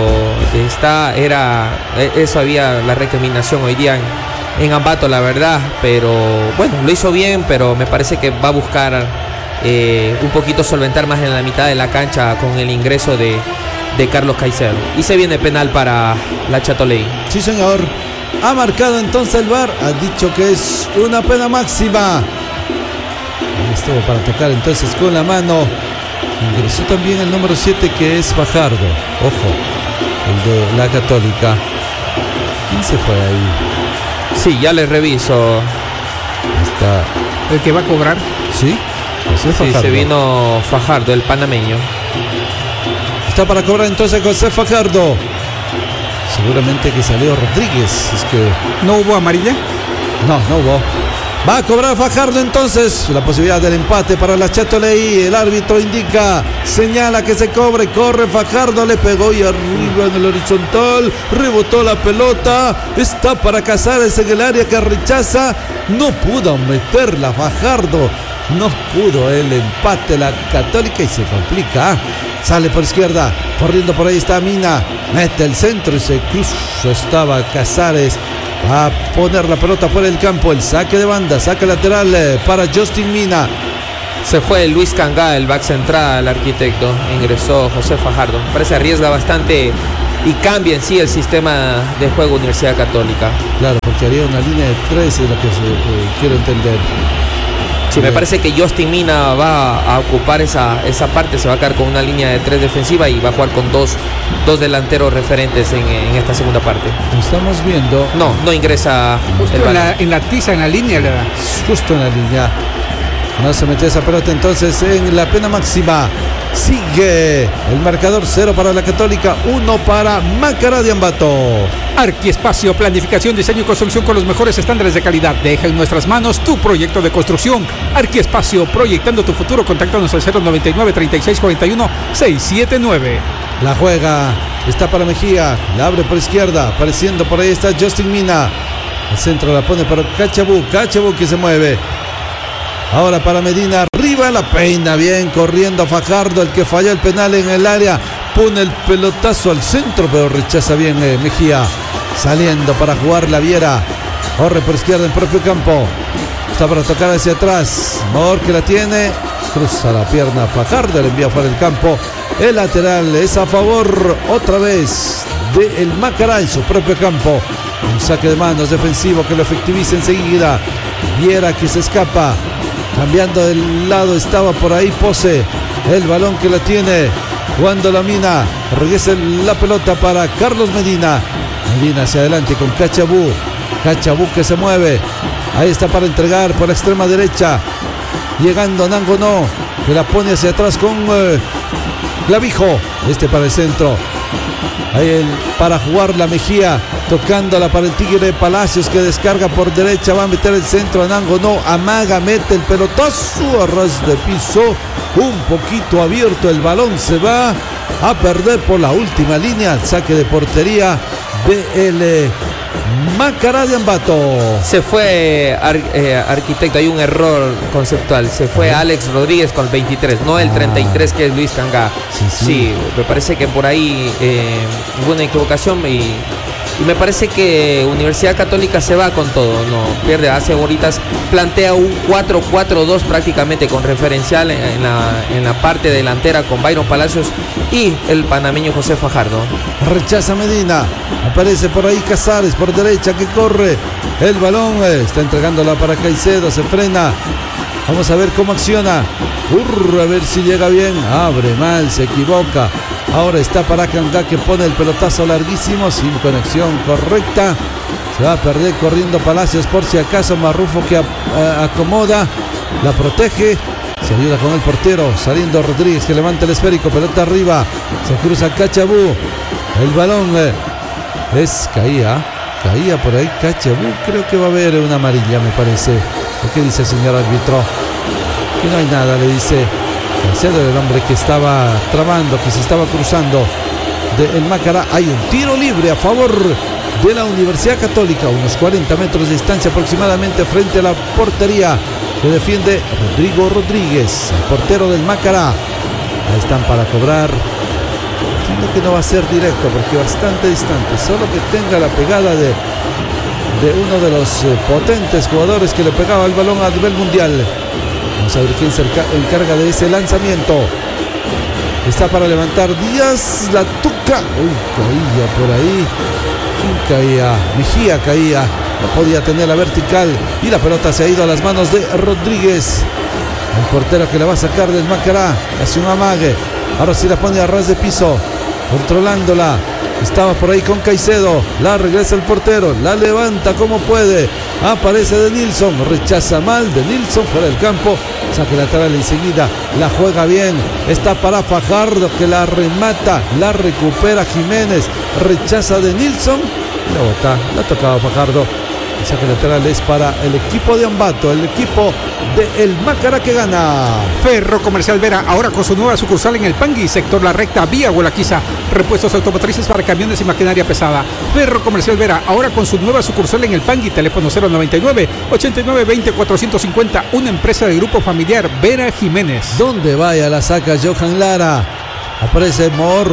eso había la recriminación hoy día en Ambato, la verdad. Pero bueno, lo hizo bien, pero me parece que va a buscar un poquito solventar más en la mitad de la cancha con el ingreso de Carlos Caicedo. Y se viene penal para la Châteauleigh. Sí, señor. Ha marcado entonces el VAR. Ha dicho que es una pena máxima. Ahí estuvo para tocar entonces con la mano. Ingresó también el número 7, que es Fajardo. Ojo, el de la Católica. ¿Quién se fue ahí? Sí, ya le reviso. Está el que va a cobrar. Sí, sí, se vino Fajardo, el panameño. Está para cobrar entonces José Fajardo. Seguramente que salió Rodríguez. Es que ¿no hubo amarilla? No hubo. Va a cobrar Fajardo entonces. La posibilidad del empate para la Châteauleigh. El árbitro indica, señala que se cobre. Corre Fajardo, le pegó y arriba en el horizontal. Rebotó la pelota. Está para Casares en el área, que rechaza. No pudo meterla Fajardo. No pudo el empate la Católica y se complica. Sale por izquierda, corriendo por ahí está Mina. Mete el centro y se cruza. Estaba Casares a poner la pelota fuera del campo. El saque de banda, saque lateral para Justin Mina. Se fue Luis Cangá, el back central, arquitecto. Ingresó José Fajardo. Parece arriesga bastante y cambia en sí el sistema de juego Universidad Católica. Claro, porque haría una línea de 3, es lo que quiero entender. Sí, me parece que Justin Mina va a ocupar esa parte, se va a quedar con una línea de 3 defensiva y va a jugar con dos delanteros referentes en esta segunda parte. Estamos viendo. No ingresa justo en la tiza, en la línea le da. Justo en la línea. No se mete esa pelota entonces en la pena máxima. Sigue el marcador, 0 para la Católica, 1 para Macará de Ambato. Arquiespacio, planificación, diseño y construcción con los mejores estándares de calidad. Deja en nuestras manos tu proyecto de construcción. Arquiespacio, proyectando tu futuro. Contáctanos al 099-3641-679. La juega, está para Mejía, la abre por izquierda, apareciendo por ahí está Justin Mina. Al centro la pone para Cachabú que se mueve. Ahora para Medina, arriba la peina bien, corriendo Fajardo, el que falló el penal en el área, pone el pelotazo al centro, pero rechaza bien Mejía, saliendo para jugar la Viera, corre por izquierda en propio campo, está para tocar hacia atrás, Mor que la tiene, cruza la pierna Fajardo, le envía fuera del campo, el lateral es a favor otra vez de el Macará en su propio campo, un saque de manos defensivo que lo efectiviza enseguida, Viera que se escapa. Cambiando del lado estaba por ahí Pose. El balón que la tiene Juan Dolamina. Regresa la pelota para Carlos Medina. Medina hacia adelante con Cachabú. Cachabú que se mueve. Ahí está para entregar por la extrema derecha. Llegando Nangonó, que la pone hacia atrás con Clavijo. Este para el centro. Ahí para jugar la Mejía, tocándola para el Tigre de Palacios que descarga por derecha, va a meter el centro a Nangonó, amaga, mete el pelotazo a ras de piso, un poquito abierto, el balón se va a perder por la última línea, el saque de portería de el Macará de Ambato. Se fue arquitecto, hay un error conceptual, se fue Alex Rodríguez con el 23, no el 33 que es Luis Cangá. Sí, me parece que por ahí hubo una equivocación y me parece que Universidad Católica se va con todo, no pierde, hace bolitas, plantea un 4-4-2 prácticamente con referencial en la parte delantera con Byron Palacios y el panameño José Fajardo. Rechaza Medina, aparece por ahí Casares por derecha que corre el balón, está entregándola para Caicedo, se frena, vamos a ver cómo acciona, a ver si llega bien, abre mal, se equivoca, ahora está para Cangá que pone el pelotazo larguísimo, sin conexión correcta, se va a perder corriendo Palacios por si acaso, Marrufo que acomoda, la protege, se ayuda con el portero, saliendo Rodríguez que levanta el esférico, pelota arriba, se cruza Cachabú, el balón caía por ahí Cachabú, creo que va a haber una amarilla me parece. ¿Qué dice el señor árbitro? Que no hay nada, le dice Caicedo, el hombre que estaba trabando, que se estaba cruzando del Macará. Hay un tiro libre a favor de la Universidad Católica, unos 40 metros de distancia aproximadamente frente a la portería que defiende Rodrigo Rodríguez, el portero del Macará. Ahí están para cobrar. Entiendo que no va a ser directo porque bastante distante, solo que tenga la pegada de uno de los potentes jugadores que le pegaba el balón a nivel mundial. Vamos a ver quién se encarga de ese lanzamiento. Está para levantar Díaz, la tuca. Caía por ahí. ¿Quién caía? Mejía caía. No podía tener la vertical y la pelota se ha ido a las manos de Rodríguez. El portero que la va a sacar del Macará. Hace un amague. Ahora sí la pone a ras de piso. Controlándola. Estaba por ahí con Caicedo, la regresa el portero, la levanta como puede, aparece De Nilsson, rechaza mal, De Nilsson fuera del campo, saque lateral enseguida, la juega bien, está para Fajardo que la remata, la recupera Jiménez, rechaza De Nilsson, la bota, la tocaba Fajardo. El saque lateral es para el equipo de Ambato, el equipo de el Macará que gana. Ferro Comercial Vera, ahora con su nueva sucursal en el Pangui, sector La Recta, vía Huelaquiza. Repuestos automotrices para camiones y maquinaria pesada. Ferro Comercial Vera, ahora con su nueva sucursal en el Pangui, teléfono 099-8920-450, una empresa del grupo familiar Vera Jiménez. Donde vaya la saca Johan Lara. Aparece Mor.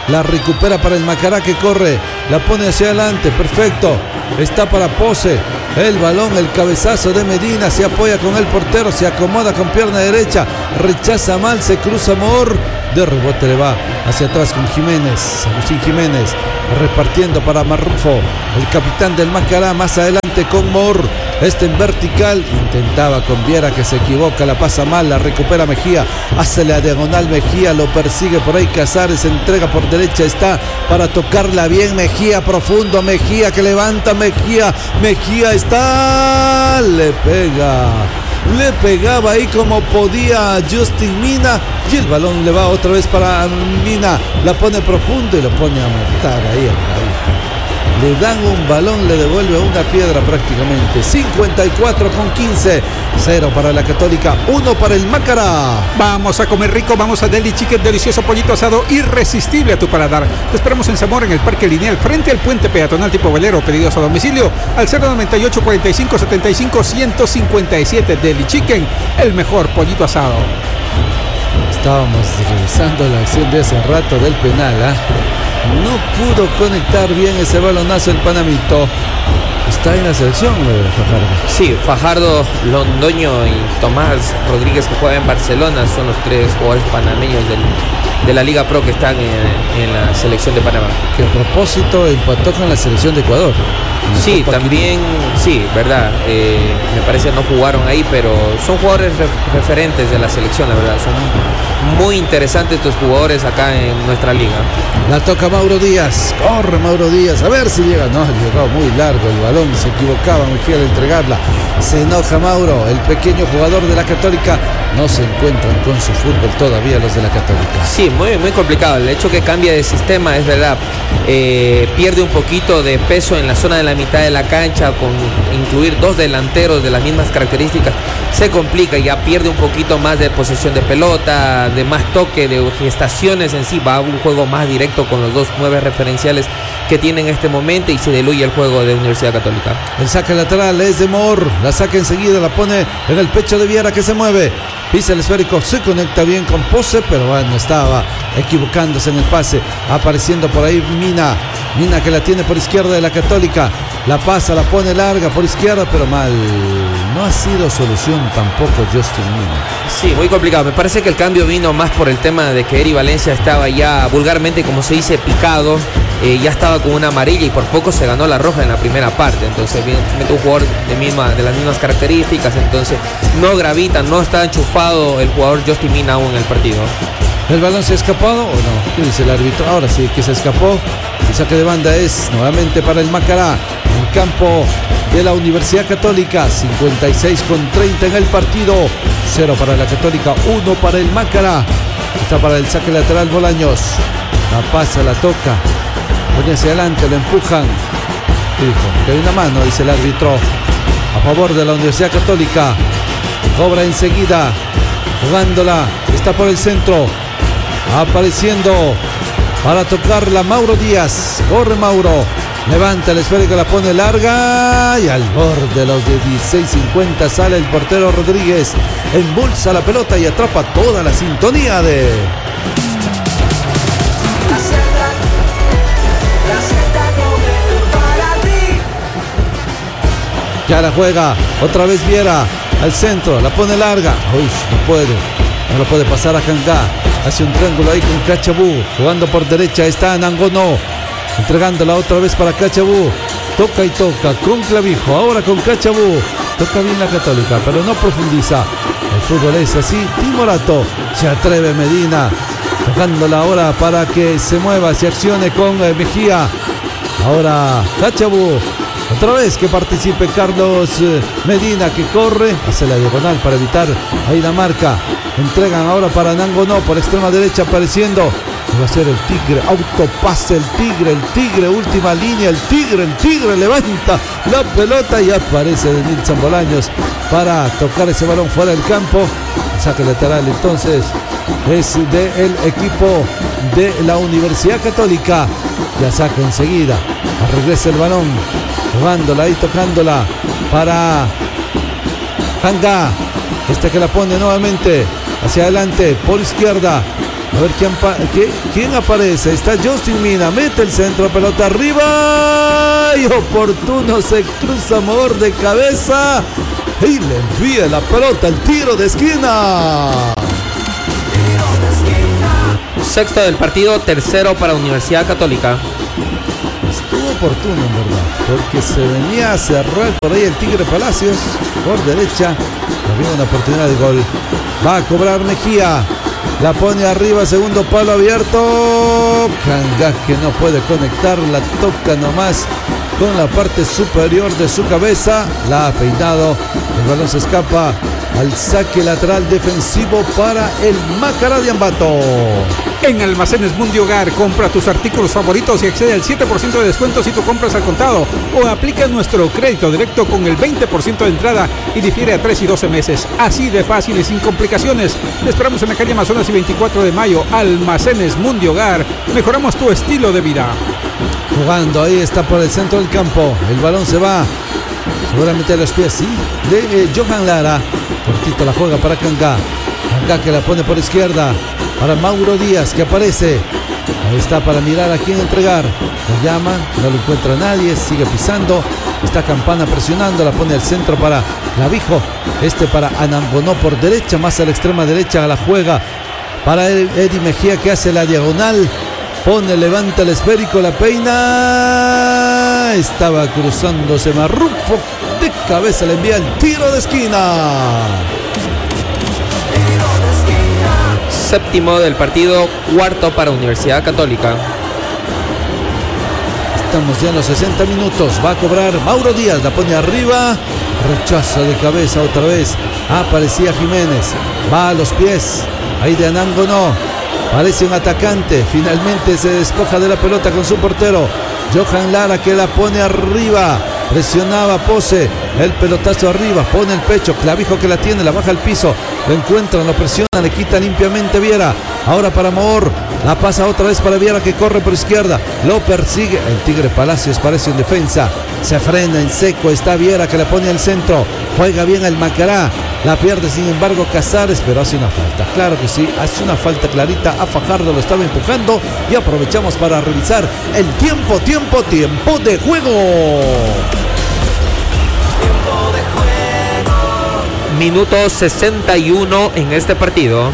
La recupera para el Macará que corre. La pone hacia adelante. Perfecto. Está para Pose. El balón, el cabezazo de Medina. Se apoya con el portero. Se acomoda con pierna derecha. Rechaza mal. Se cruza Mor. De rebote le va hacia atrás con Jiménez. Agustín Jiménez repartiendo para Marrufo. El capitán del Macará más adelante con Mor. Este en vertical. Intentaba con Viera que se equivoca. La pasa mal. La recupera Mejía. Hace la diagonal Mejía. Lo persigue por ahí Casares. Entrega por derecha. Está para tocarla bien Mejía. Profundo Mejía que levanta Mejía. Mejía está. Le pega. Le pegaba ahí como podía Justin Mina. Y el balón le va otra vez para Mina. La pone profundo y lo pone a matar ahí a Clavija. Le dan un balón, le devuelve una piedra prácticamente. 54-15. 0 para la Católica, 1 para el Macará. Vamos a comer rico, vamos a Deli Chicken, delicioso pollito asado, irresistible a tu paladar. Te esperamos en Zamora, en el Parque Lineal, frente al puente peatonal tipo velero. Pedidos a domicilio al 098 45 75 157. Deli Chicken, el mejor pollito asado. Estábamos revisando la acción de hace rato del penal, ¿eh? No pudo conectar bien ese balonazo el panamito. Está en la selección, Fajardo. Sí, Fajardo, Londoño y Tomás Rodríguez, que juega en Barcelona, son los 3 jugadores panameños de la Liga Pro que están en la selección de Panamá. Que a propósito empató con la selección de Ecuador. Sí, también, sí, verdad. Me parece que no jugaron ahí, pero son jugadores referentes de la selección, la verdad. Son muy interesantes estos jugadores acá en nuestra liga. La toca Mauro Díaz. Corre Mauro Díaz. A ver si llega. No, llegó muy largo el balón. Se equivocaba Mejía al entregarla. Se enoja Mauro. El pequeño jugador de la Católica. No se encuentran con su fútbol todavía los de la Católica. Sí, muy, muy complicado. El hecho que cambia de sistema es verdad. Pierde un poquito de peso en la zona de la mitad de la cancha, con incluir 2 delanteros de las mismas características. Se complica, ya pierde un poquito más de posesión de pelota, de más toque, de gestaciones en sí. Va a un juego más directo con los 2 9 referenciales que tiene en este momento y se diluye el juego de Universidad Católica. El saque lateral es de Mor. La saca enseguida, la pone en el pecho de Viera que se mueve. Pisa el esférico, se conecta bien con Pose, pero bueno, estaba equivocándose en el pase. Apareciendo por ahí Mina. Mina que la tiene por izquierda de la Católica. La pasa, la pone larga por izquierda, pero mal. No ha sido solución tampoco Justin Mina. Sí, muy complicado. Me parece que el cambio vino más por el tema de que Eri Valencia estaba ya vulgarmente, como se dice, picado. Ya estaba con una amarilla y por poco se ganó la roja en la primera parte. Entonces mete un jugador de las mismas características. Entonces no gravita, no está enchufado el jugador Justin Mina aún en el partido. ¿El balón se ha escapado o no? ¿Qué dice el árbitro? Ahora sí que se escapó. El saque de banda es nuevamente para el Macará. En campo de la Universidad Católica. 56-30 en el partido. 0 para la Católica, 1 para el Macará. Está para el saque lateral Bolaños. La pasa, la toca. Pone hacia adelante, lo empujan. Dijo que hay una mano, dice el árbitro, a favor de la Universidad Católica. Cobra enseguida, jugándola, está por el centro, apareciendo para tocarla Mauro Díaz. Corre Mauro, levanta el esférico, la pone larga y al borde de los 16:50 sale el portero Rodríguez, embolsa la pelota y atrapa toda la sintonía de... Ya la juega, otra vez Viera, al centro, la pone larga. Uy, no lo puede pasar a Cangá. Hace un triángulo ahí con Cachabú, jugando por derecha, está Nangonó, entregándola otra vez para Cachabú. Toca y toca, con Clavijo, ahora con Cachabú. Toca bien la Católica, pero no profundiza. El fútbol es así, Timorato, se atreve Medina, tocándola ahora para que se mueva, se accione con Mejía. Ahora Cachabú. Otra vez que participe Carlos Medina, que corre, hace la diagonal para evitar ahí la marca. Entregan ahora para Nangonó por extrema derecha apareciendo. Va a ser el Tigre, autopase el Tigre, última línea, el Tigre levanta la pelota y aparece de Nilson Bolaños para tocar ese balón fuera del campo. El saque lateral entonces es del equipo de la Universidad Católica. La saca enseguida, regresa el balón, jugándola y tocándola para Hanga. Este que la pone nuevamente hacia adelante por izquierda. A ver quién aparece. Está Justin Mina, mete el centro, pelota arriba y oportuno se cruza Amor de cabeza y le envía la pelota al tiro de esquina. Sexto del partido, tercero para Universidad Católica. Estuvo oportuno en verdad, porque se venía a cerrar por ahí el Tigre Palacios por derecha. Había una oportunidad de gol. Va a cobrar Mejía. La pone arriba, segundo palo abierto. Kangá que no puede conectar, la toca nomás con la parte superior de su cabeza. La ha peinado. El balón se escapa al saque lateral defensivo para el Macará de Ambato. En Almacenes Mundiogar, compra tus artículos favoritos y accede al 7% de descuento si tú compras al contado o aplica nuestro crédito directo con el 20% de entrada y difiere a 3 y 12 meses. Así de fácil y sin complicaciones. Te esperamos en la calle Amazonas y 24 de mayo. Almacenes Mundiogar. Mejoramos tu estilo de vida. Jugando, ahí está por el centro del campo. El balón se va seguramente a los pies, sí, de Johan Lara. Cortito la juega para Kangá. Kangá que la pone por izquierda para Mauro Díaz, que aparece. Ahí está para mirar a quién entregar. Lo llama, no lo encuentra nadie, sigue pisando. Está Campana presionando, la pone al centro para Clavijo. Para Anangonó por derecha, más a la extrema derecha, la juega para Eddie Mejía, que hace la diagonal. Levanta el esférico, la peina. Estaba cruzándose Marrufo. De cabeza le envía el tiro de esquina. Séptimo del partido, cuarto para Universidad Católica. Estamos ya en los 60 minutos. Va a cobrar Mauro Díaz, la pone arriba. Rechaza de cabeza otra vez. Aparecía Jiménez. Va a los pies. Ahí de Anangonó. Parece un atacante. Finalmente se despoja de la pelota con su portero. Johan Lara, que la pone arriba. Presionaba Pose. El pelotazo arriba. Pone el pecho. Clavijo que la tiene. La baja al piso. Lo encuentran. Lo presionan. Le quita limpiamente Viera. Ahora para Moor. La pasa otra vez para Viera, que corre por izquierda. Lo persigue. El Tigre Palacios parece en defensa. Se frena en seco. Está Viera, que la pone al centro. Juega bien el Macará. La pierde sin embargo Casares, pero hace una falta. Claro que sí, hace una falta clarita a Fajardo, lo estaba empujando. Y aprovechamos para revisar el tiempo de juego. Minuto 61 en este partido.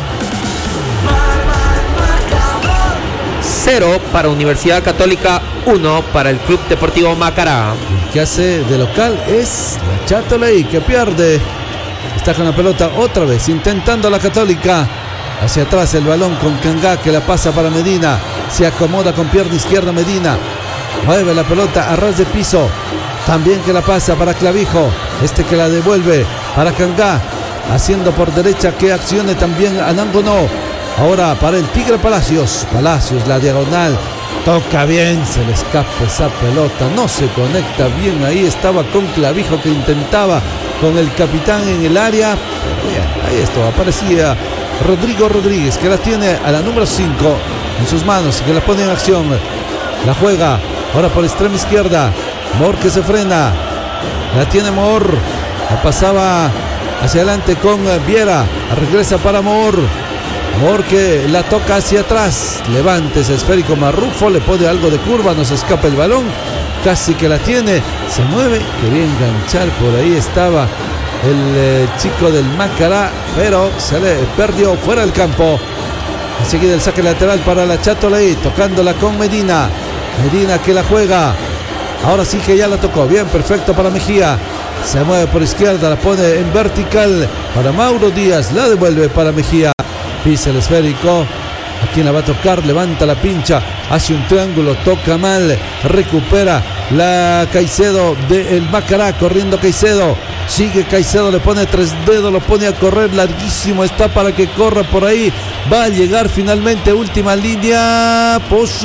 0 para Universidad Católica, 1 para el Club Deportivo Macará. El que hace de local es la Châtelet, que pierde. Está con la pelota otra vez, intentando la Católica. Hacia atrás el balón con Kangá, que la pasa para Medina. Se acomoda con pierna izquierda Medina. Mueve la pelota a ras de piso. También que la pasa para Clavijo. Que la devuelve para Kangá. Haciendo por derecha que accione también Anangonó. Ahora para el Tigre Palacios. Palacios, la diagonal. Toca bien, se le escapa esa pelota. No se conecta bien. Ahí estaba con Clavijo, que intentaba con el capitán en el área. Bien, ahí esto aparecía Rodrigo Rodríguez, que la tiene a la número 5 en sus manos, que la pone en acción. La juega ahora por extrema izquierda. Moor, que se frena. La tiene Moor. La pasaba hacia adelante con Viera. Regresa para Moor. Moor, que la toca hacia atrás. Levanta ese esférico Marrufo. Le pone algo de curva. No se escapa el balón. Casi que la tiene. Se mueve. Quería enganchar. Por ahí estaba el chico del Macará, pero se le perdió fuera del campo. Enseguida el saque lateral para la Châtelet, tocándola con Medina. Medina, que la juega. Ahora sí que ya la tocó. Bien, perfecto para Mejía. Se mueve por izquierda, la pone en vertical para Mauro Díaz. La devuelve para Mejía. Pisa el esférico. ¿A quién la va a tocar? Levanta la pincha. Hace un triángulo. Toca mal. Recupera la Caicedo del Macará. Corriendo Caicedo. Sigue Caicedo. Le pone 3 dedos. Lo pone a correr. Larguísimo está para que corra por ahí. Va a llegar finalmente. Última línea.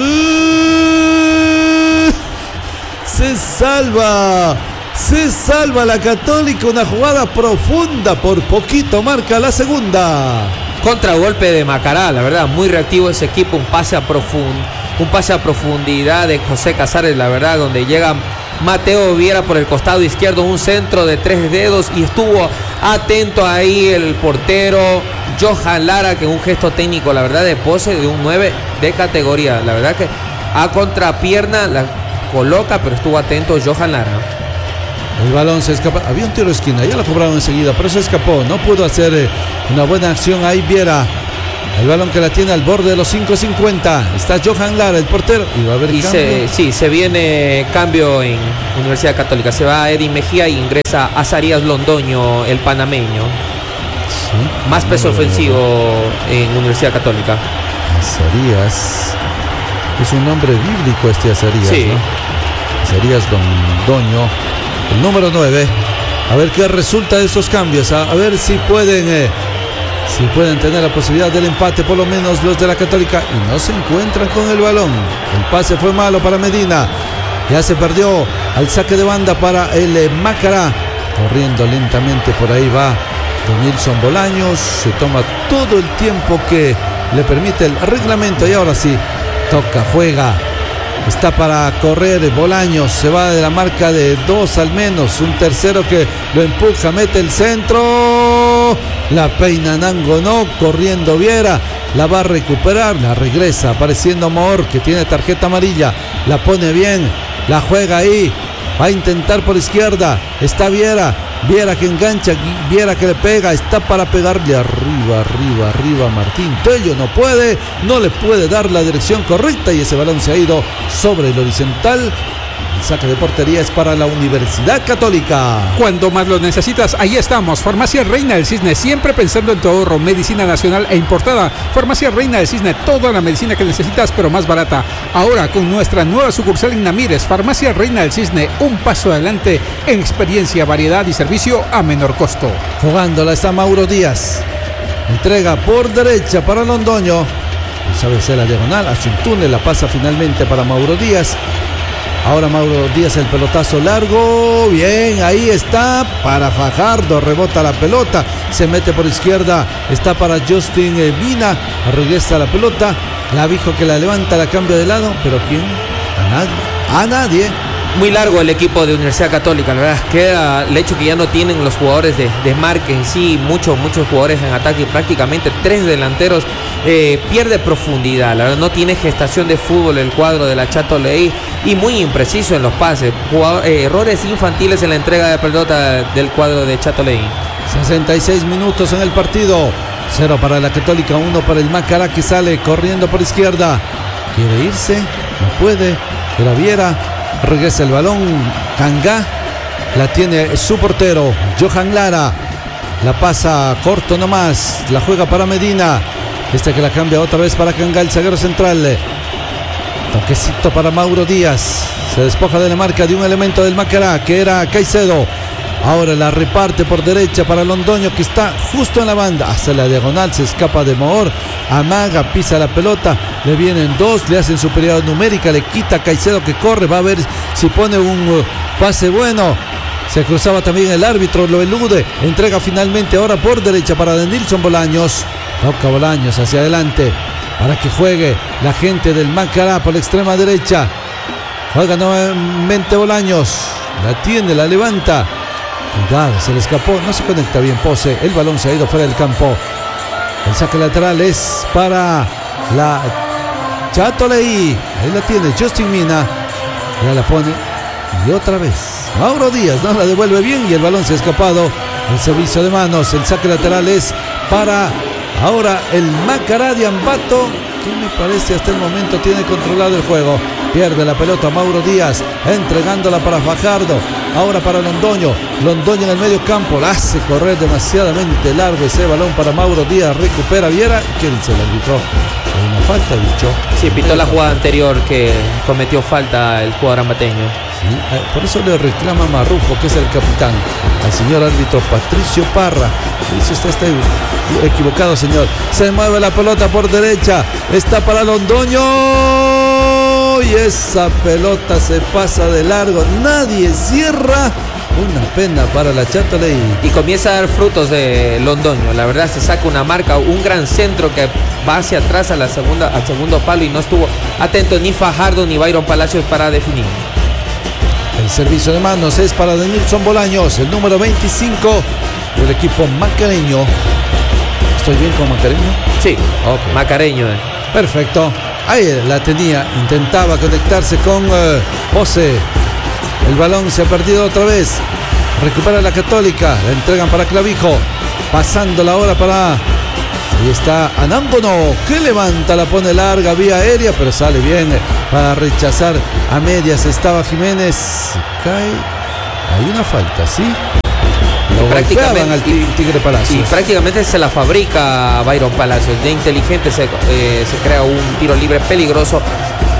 Se salva. Se salva la Católica. Una jugada profunda. Por poquito marca la segunda. Contragolpe de Macará, la verdad, muy reactivo ese equipo. Un pase a profundidad de José Casares, la verdad, donde llega Mateo Viera por el costado izquierdo, un centro de 3 dedos y estuvo atento ahí el portero Johan Lara, que un gesto técnico, la verdad, de pose de un 9 de categoría. La verdad que a contrapierna la coloca, pero estuvo atento Johan Lara. El balón se escapa. Había un tiro de esquina, ya lo cobraron enseguida, pero se escapó. No pudo hacer una buena acción ahí Viera. El balón que la tiene al borde de los 5.50. Está Johan Lara, el portero. Y va a haber cambio. Se viene cambio en Universidad Católica. Se va Eddie Mejía y ingresa Azarías Londoño, el panameño. Sí, más peso ofensivo en Universidad Católica. Azarías. Es un nombre bíblico este Azarías, sí, ¿no? Azarías Londoño, el número 9. A ver qué resulta de estos cambios. A ver si pueden tener la posibilidad del empate, por lo menos los de la Católica, y no se encuentran con el balón. El pase fue malo para Medina. Ya se perdió al saque de banda para el Macará. Corriendo lentamente por ahí va Denilson Bolaños. Se toma todo el tiempo que le permite el reglamento y ahora sí, toca, juega. Está para correr Bolaños, se va de la marca de 2 al menos. Un tercero que lo empuja, mete el centro. La peina Nangonó, corriendo Viera. La va a recuperar, la regresa, apareciendo Moor, que tiene tarjeta amarilla. La pone bien, la juega ahí. Va a intentar por izquierda. Está Viera. Viera que engancha, Viera que le pega, está para pegarle arriba Martín Tello, no le puede dar la dirección correcta y ese balón se ha ido sobre el horizontal. El saque de portería es para la Universidad Católica. Cuando más lo necesitas, ahí estamos. Farmacia Reina del Cisne, siempre pensando en tu ahorro. Medicina nacional e importada. Farmacia Reina del Cisne, toda la medicina que necesitas, pero más barata. Ahora con nuestra nueva sucursal en Namires. Farmacia Reina del Cisne, un paso adelante en experiencia, variedad y servicio a menor costo. Jugándola está Mauro Díaz. Entrega por derecha para Londoño. Sabe hacer la diagonal, hace un túnel, la pasa finalmente para Mauro Díaz. Ahora Mauro Díaz, el pelotazo largo, bien, ahí está, para Fajardo, rebota la pelota, se mete por izquierda, está para Justin Mina, regresa la pelota, Clavijo que la levanta, la cambia de lado, pero ¿quién? A nadie. Muy largo el equipo de Universidad Católica, la verdad, queda el hecho que ya no tienen los jugadores de desmarque en sí, muchos jugadores en ataque, prácticamente 3 delanteros, pierde profundidad, la verdad no tiene gestación de fútbol el cuadro de la Chato Leí y muy impreciso en los pases, errores infantiles en la entrega de pelota del cuadro de Chato Leí. 66 minutos en el partido, 0 para la Católica, 1 para el Macará que sale corriendo por izquierda, quiere irse, no puede, era Viera. Regresa el balón, Cangá, la tiene su portero, Johan Lara, la pasa corto nomás, la juega para Medina, que la cambia otra vez para Cangá, el zaguero central, toquecito para Mauro Díaz, se despoja de la marca de un elemento del Macará, que era Caicedo, ahora la reparte por derecha para Londoño, que está justo en la banda, hace la diagonal, se escapa de Moor, amaga, pisa la pelota, le vienen 2, le hacen superioridad numérica, le quita a Caicedo que corre, va a ver si pone un pase bueno, se cruzaba también el árbitro, lo elude, entrega finalmente ahora por derecha para Denilson Bolaños, toca Bolaños hacia adelante, para que juegue la gente del Macará por la extrema derecha, juega nuevamente Bolaños, la tiene, la levanta, cuidado, se le escapó, no se conecta bien Pose, el balón se ha ido fuera del campo. El saque lateral es para la Chato Leí, ahí la tiene Justin Mina, ya la pone y otra vez Mauro Díaz, no la devuelve bien y el balón se ha escapado, el servicio de manos, el saque lateral es para ahora el Macará de Ambato, que me parece hasta el momento tiene controlado el juego. Pierde la pelota Mauro Díaz, entregándola para Fajardo, ahora para Londoño en el medio campo, la hace correr demasiadamente largo ese balón para Mauro Díaz, recupera Viera, ¿qué dice el árbitro? Hay una falta, dicho. Sí, pitó la jugada anterior que cometió falta el jugador ambateño. Sí, por eso le reclama Marrufo, que es el capitán, al señor árbitro Patricio Parra. Dice usted está equivocado, señor. Se mueve la pelota por derecha, está para Londoño y esa pelota se pasa de largo, nadie cierra. Una pena para la Chato Leí. Y comienza a dar frutos de Londoño. La verdad se saca una marca, un gran centro que va hacia atrás al segundo palo y no estuvo atento ni Fajardo ni Byron Palacios para definir. El servicio de manos es para Denilson Bolaños, el número 25 del equipo macareño. ¿Estoy bien con macareño? Sí, Ok. Macareño. Perfecto. Ahí la tenía, intentaba conectarse con José. El balón se ha perdido otra vez. Recupera la Católica, la entregan para Clavijo. Pasando la hora para... Ahí está Anangono, que levanta, la pone larga, vía aérea, pero sale bien para rechazar a medias. Estaba Jiménez, cae. Hay una falta, ¿sí? Lo golpeaban al Tigre Palacios. Y prácticamente se la fabrica Byron Palacios. De inteligente se crea un tiro libre peligroso.